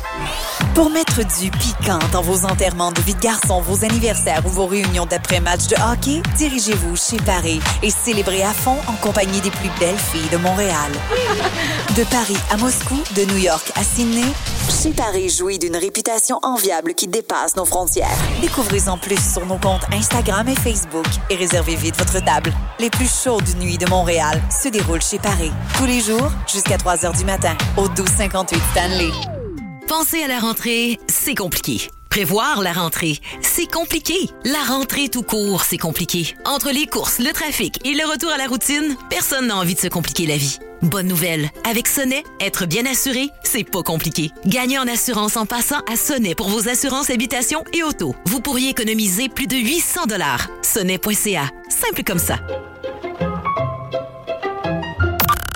Pour mettre du piquant dans vos enterrements de vie de garçon, vos anniversaires ou vos réunions d'après-match de hockey, dirigez-vous chez Paris et célébrez à fond en compagnie des plus belles filles de Montréal. De Paris à Moscou, de New York à Sydney, Chez Paris jouit d'une réputation enviable qui dépasse nos frontières. Découvrez-en plus sur nos comptes Instagram et Facebook et réservez vite votre table. Les plus chaudes nuits de Montréal se déroulent chez Paris. Tous les jours jusqu'à trois heures du matin au douze cinquante-huit Stanley. Penser à la rentrée, c'est compliqué. Prévoir la rentrée, c'est compliqué. La rentrée tout court, c'est compliqué. Entre les courses, le trafic et le retour à la routine, personne n'a envie de se compliquer la vie. Bonne nouvelle, avec Sonnet, être bien assuré, c'est pas compliqué. Gagnez en assurance en passant à Sonnet pour vos assurances habitation et auto. Vous pourriez économiser plus de huit cents dollars. Sonnet point c a, simple comme ça.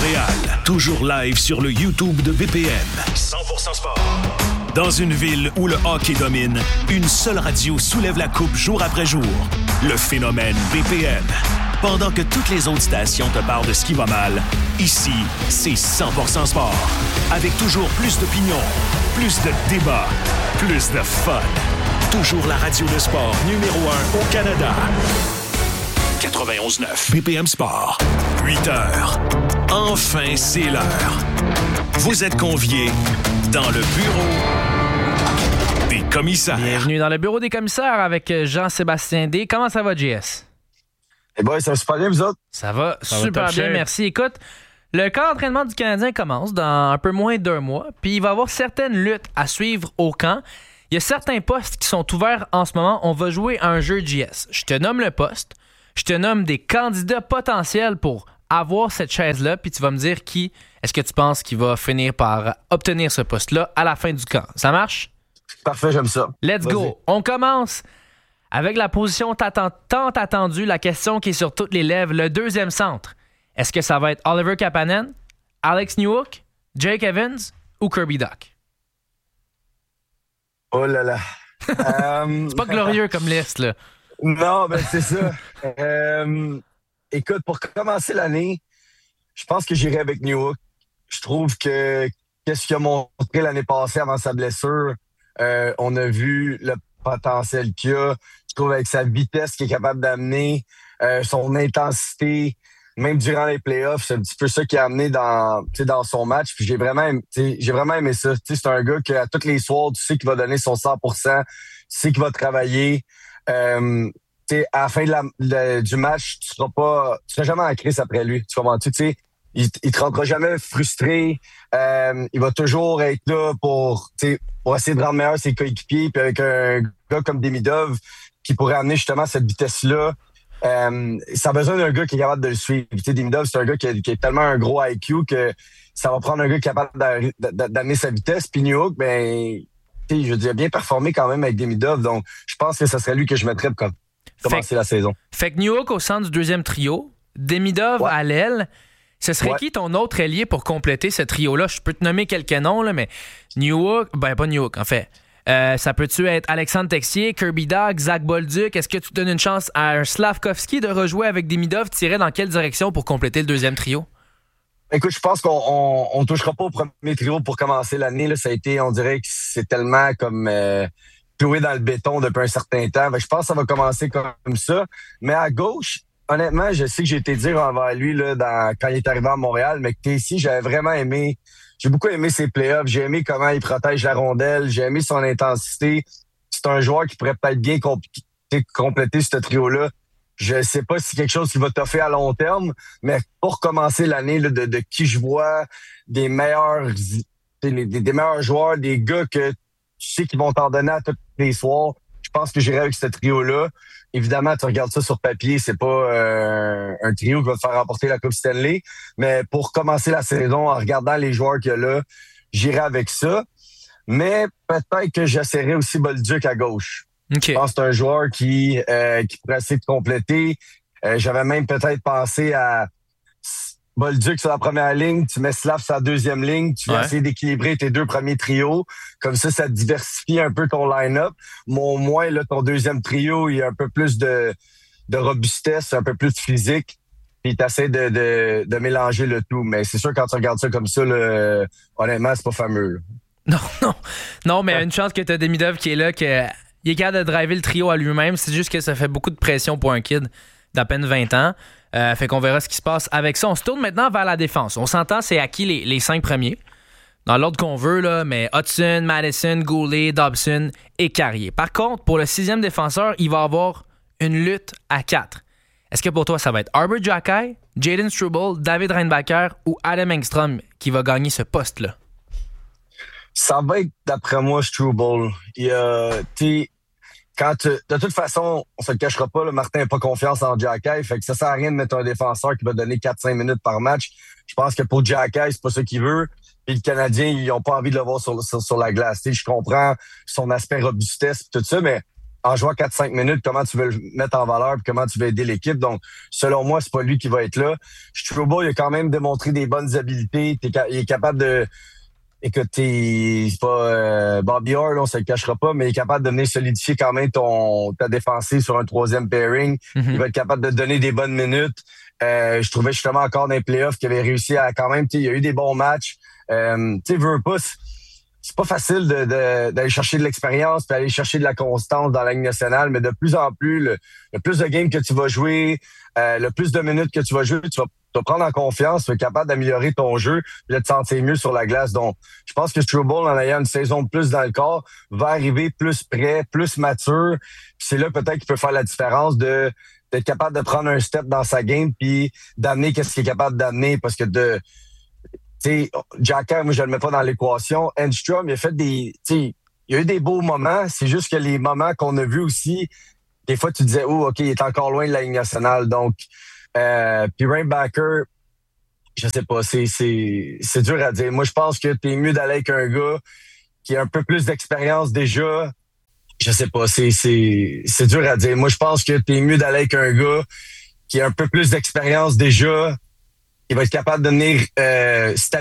Montréal. Toujours live sur le YouTube de B P M. cent pour cent sport. Dans une ville où le hockey domine, une seule radio soulève la coupe jour après jour. Le phénomène B P M. Pendant que toutes les autres stations te parlent de ce qui va mal, ici, c'est cent pour cent sport. Avec toujours plus d'opinions, plus de débats, plus de fun. Toujours la radio de sport numéro un au Canada. quatre-vingt-onze neuf B P M Sport. huit heures. Enfin, c'est l'heure. Vous êtes conviés dans le bureau des commissaires. Bienvenue dans le bureau des commissaires avec Jean-Sébastien D. Comment ça va, J S? Eh bien, ça va super bien, vous autres? Ça va Ça super va bien, merci. Écoute, le camp d'entraînement du Canadien commence dans un peu moins d'un mois, puis il va y avoir certaines luttes à suivre au camp. Il y a certains postes qui sont ouverts en ce moment. On va jouer à un jeu J S. Je te nomme le poste, je te nomme des candidats potentiels pour avoir cette chaise-là, puis tu vas me dire qui est-ce que tu penses qui va finir par obtenir ce poste-là à la fin du camp. Ça marche? Parfait, j'aime ça. Let's Vas-y. go. On commence avec la position tant attendue, la question qui est sur toutes les lèvres, le deuxième centre. Est-ce que ça va être Oliver Kapanen, Alex Newhook, Jake Evans ou Kirby Dach? Oh là là. euh... C'est pas glorieux comme liste, là. Non, ben c'est ça. euh... Écoute, pour commencer l'année, je pense que j'irai avec Newhook. Je trouve que qu'est-ce qu'il a montré l'année passée avant sa blessure, euh, on a vu le potentiel qu'il a. Je trouve avec sa vitesse qu'il est capable d'amener, euh, son intensité, même durant les playoffs, c'est un petit peu ça qui a amené dans, dans son match. Puis j'ai vraiment, j'ai vraiment aimé ça. T'sais, c'est un gars qui, à tous les soirs, tu sais qu'il va donner son cent pour cent, tu sais qu'il va travailler. Euh, T'sais, à la fin de la, de, du match, tu seras pas, tu seras jamais en crise après lui. Tu comprends-tu? T'sais, il, il te rendra jamais frustré. Euh, il va toujours être là pour, pour essayer de rendre meilleur ses coéquipiers. Puis avec un gars comme Demidov qui pourrait amener justement cette vitesse-là, euh, ça a besoin d'un gars qui est capable de le suivre. T'sais, Demidov, c'est un gars qui a, qui a tellement un gros I Q que ça va prendre un gars capable d'amener sa vitesse. Puis Newhook, ben, je veux dire, bien performé quand même avec Demidov. Donc, je pense que ce serait lui que je mettrais comme commencer fait, la saison. Fait que Newhook au centre du deuxième trio, Demidov ouais. à l'aile. Ce serait ouais. qui ton autre ailier pour compléter ce trio-là? Je peux te nommer quelques noms, là, mais Newhook, ben pas Newhook, en fait. Euh, ça peut-tu être Alexandre Texier, Kirby Dach, Zach Bolduc? Est-ce que tu donnes une chance à un Slavkovski de rejouer avec Demidov? Tirer dans quelle direction pour compléter le deuxième trio? Écoute, je pense qu'on on, on touchera pas au premier trio pour commencer l'année. Là. Ça a été, on dirait que c'est tellement comme... Euh, cloué dans le béton depuis un certain temps. Je pense que ça va commencer comme ça. Mais à gauche, honnêtement, je sais que j'ai été dire envers lui là, dans, quand il est arrivé à Montréal, mais que ici, j'avais vraiment aimé. J'ai beaucoup aimé ses playoffs. J'ai aimé comment il protège la rondelle. J'ai aimé son intensité. C'est un joueur qui pourrait peut-être bien compl- compléter ce trio-là. Je sais pas si c'est quelque chose qui va toffer à long terme, mais pour commencer l'année là, de, de qui je vois, des meilleurs, des, des meilleurs joueurs, des gars que tu sais qu'ils vont t'en donner à tous les soirs. Je pense que j'irai avec ce trio-là. Évidemment, tu regardes ça sur papier, c'est pas euh, un trio qui va te faire remporter la Coupe Stanley. Mais pour commencer la saison, en regardant les joueurs qu'il y a là, j'irai avec ça. Mais peut-être que j'essaierai aussi Bolduc à gauche. Okay. Je pense que c'est un joueur qui, euh, qui pourrait essayer de compléter. Euh, j'avais même peut-être pensé à Bolduc sur la première ligne, tu mets Slav sur la deuxième ligne, tu vas ouais. essayer d'équilibrer tes deux premiers trios. Comme ça, ça diversifie un peu ton line-up. Mais au moins, là, ton deuxième trio, il y a un peu plus de, de robustesse, un peu plus de physique. Puis tu essaies de, de, de mélanger le tout. Mais c'est sûr, quand tu regardes ça comme ça, là, honnêtement, c'est pas fameux. Là. Non, non. Non, mais ouais. une chance que tu as Demidov qui est là, qu'il est capable de driver le trio à lui-même. C'est juste que ça fait beaucoup de pression pour un kid d'à peine vingt ans. Euh, fait qu'on verra ce qui se passe avec ça. On se tourne maintenant vers la défense. On s'entend, c'est à qui les, les cinq premiers? Dans l'ordre qu'on veut, là, mais Hudson, Madison, Goulet, Dobson et Carrier. Par contre, pour le sixième défenseur, il va y avoir une lutte à quatre. Est-ce que pour toi, ça va être Arber Xhekaj, Jaden Struble, David Reinbacher ou Adam Engstrom qui va gagner ce poste-là? Ça va être, d'après moi, Struble. Il y a, t'sais, quand tu, de toute façon, on se le cachera pas, là, Martin n'a pas confiance en Xhekaj, fait que ça sert à rien de mettre un défenseur qui va donner quatre cinq minutes par match. Je pense que pour Xhekaj, c'est pas ça qu'il veut. Puis le Canadien, ils ont pas envie de le voir sur, sur, sur la glace. T'sais, je comprends son aspect robustesse et tout ça, mais en jouant quatre cinq minutes, comment tu veux le mettre en valeur et comment tu veux aider l'équipe. Donc, selon moi, c'est pas lui qui va être là. Strowball, il a quand même démontré des bonnes habilités. Il est capable de... Écoute, t'es, c'est pas euh, Bobby Orr, là, on se le cachera pas, mais il est capable de venir solidifier quand même ton ta défensive sur un troisième pairing. Mm-hmm. Il va être capable de donner des bonnes minutes. Euh, je trouvais justement encore dans les playoffs qu'il avait réussi à quand même... Il y a eu des bons matchs. Euh, tu sais, veux pas... C'est pas facile de, de, d'aller chercher de l'expérience puis aller chercher de la constance dans la Ligue nationale, mais de plus en plus, le, le plus de games que tu vas jouer, euh, le plus de minutes que tu vas jouer, tu vas te prendre en confiance, tu vas être capable d'améliorer ton jeu et de te sentir mieux sur la glace. Donc, je pense que Strowball, en ayant une saison de plus dans le corps, va arriver plus prêt, plus mature. Puis c'est là peut-être qu'il peut faire la différence de d'être capable de prendre un step dans sa game puis d'amener qu'est-ce qu'il est capable d'amener parce que de... Tu sais, Jacker, moi, je le mets pas dans l'équation. Enstrom, il a fait des... Tu sais, il y a eu des beaux moments. C'est juste que les moments qu'on a vus aussi, des fois, tu disais, oh, OK, il est encore loin de la Ligue nationale. Donc, euh, puis Rainbacker, je sais pas, c'est, c'est, c'est dur à dire. Moi, je pense que t'es mieux d'aller avec un gars qui a un peu plus d'expérience déjà. Je sais pas, c'est, c'est, c'est dur à dire. Moi, je pense que t'es mieux d'aller avec un gars qui a un peu plus d'expérience déjà, qui va être capable de venir euh,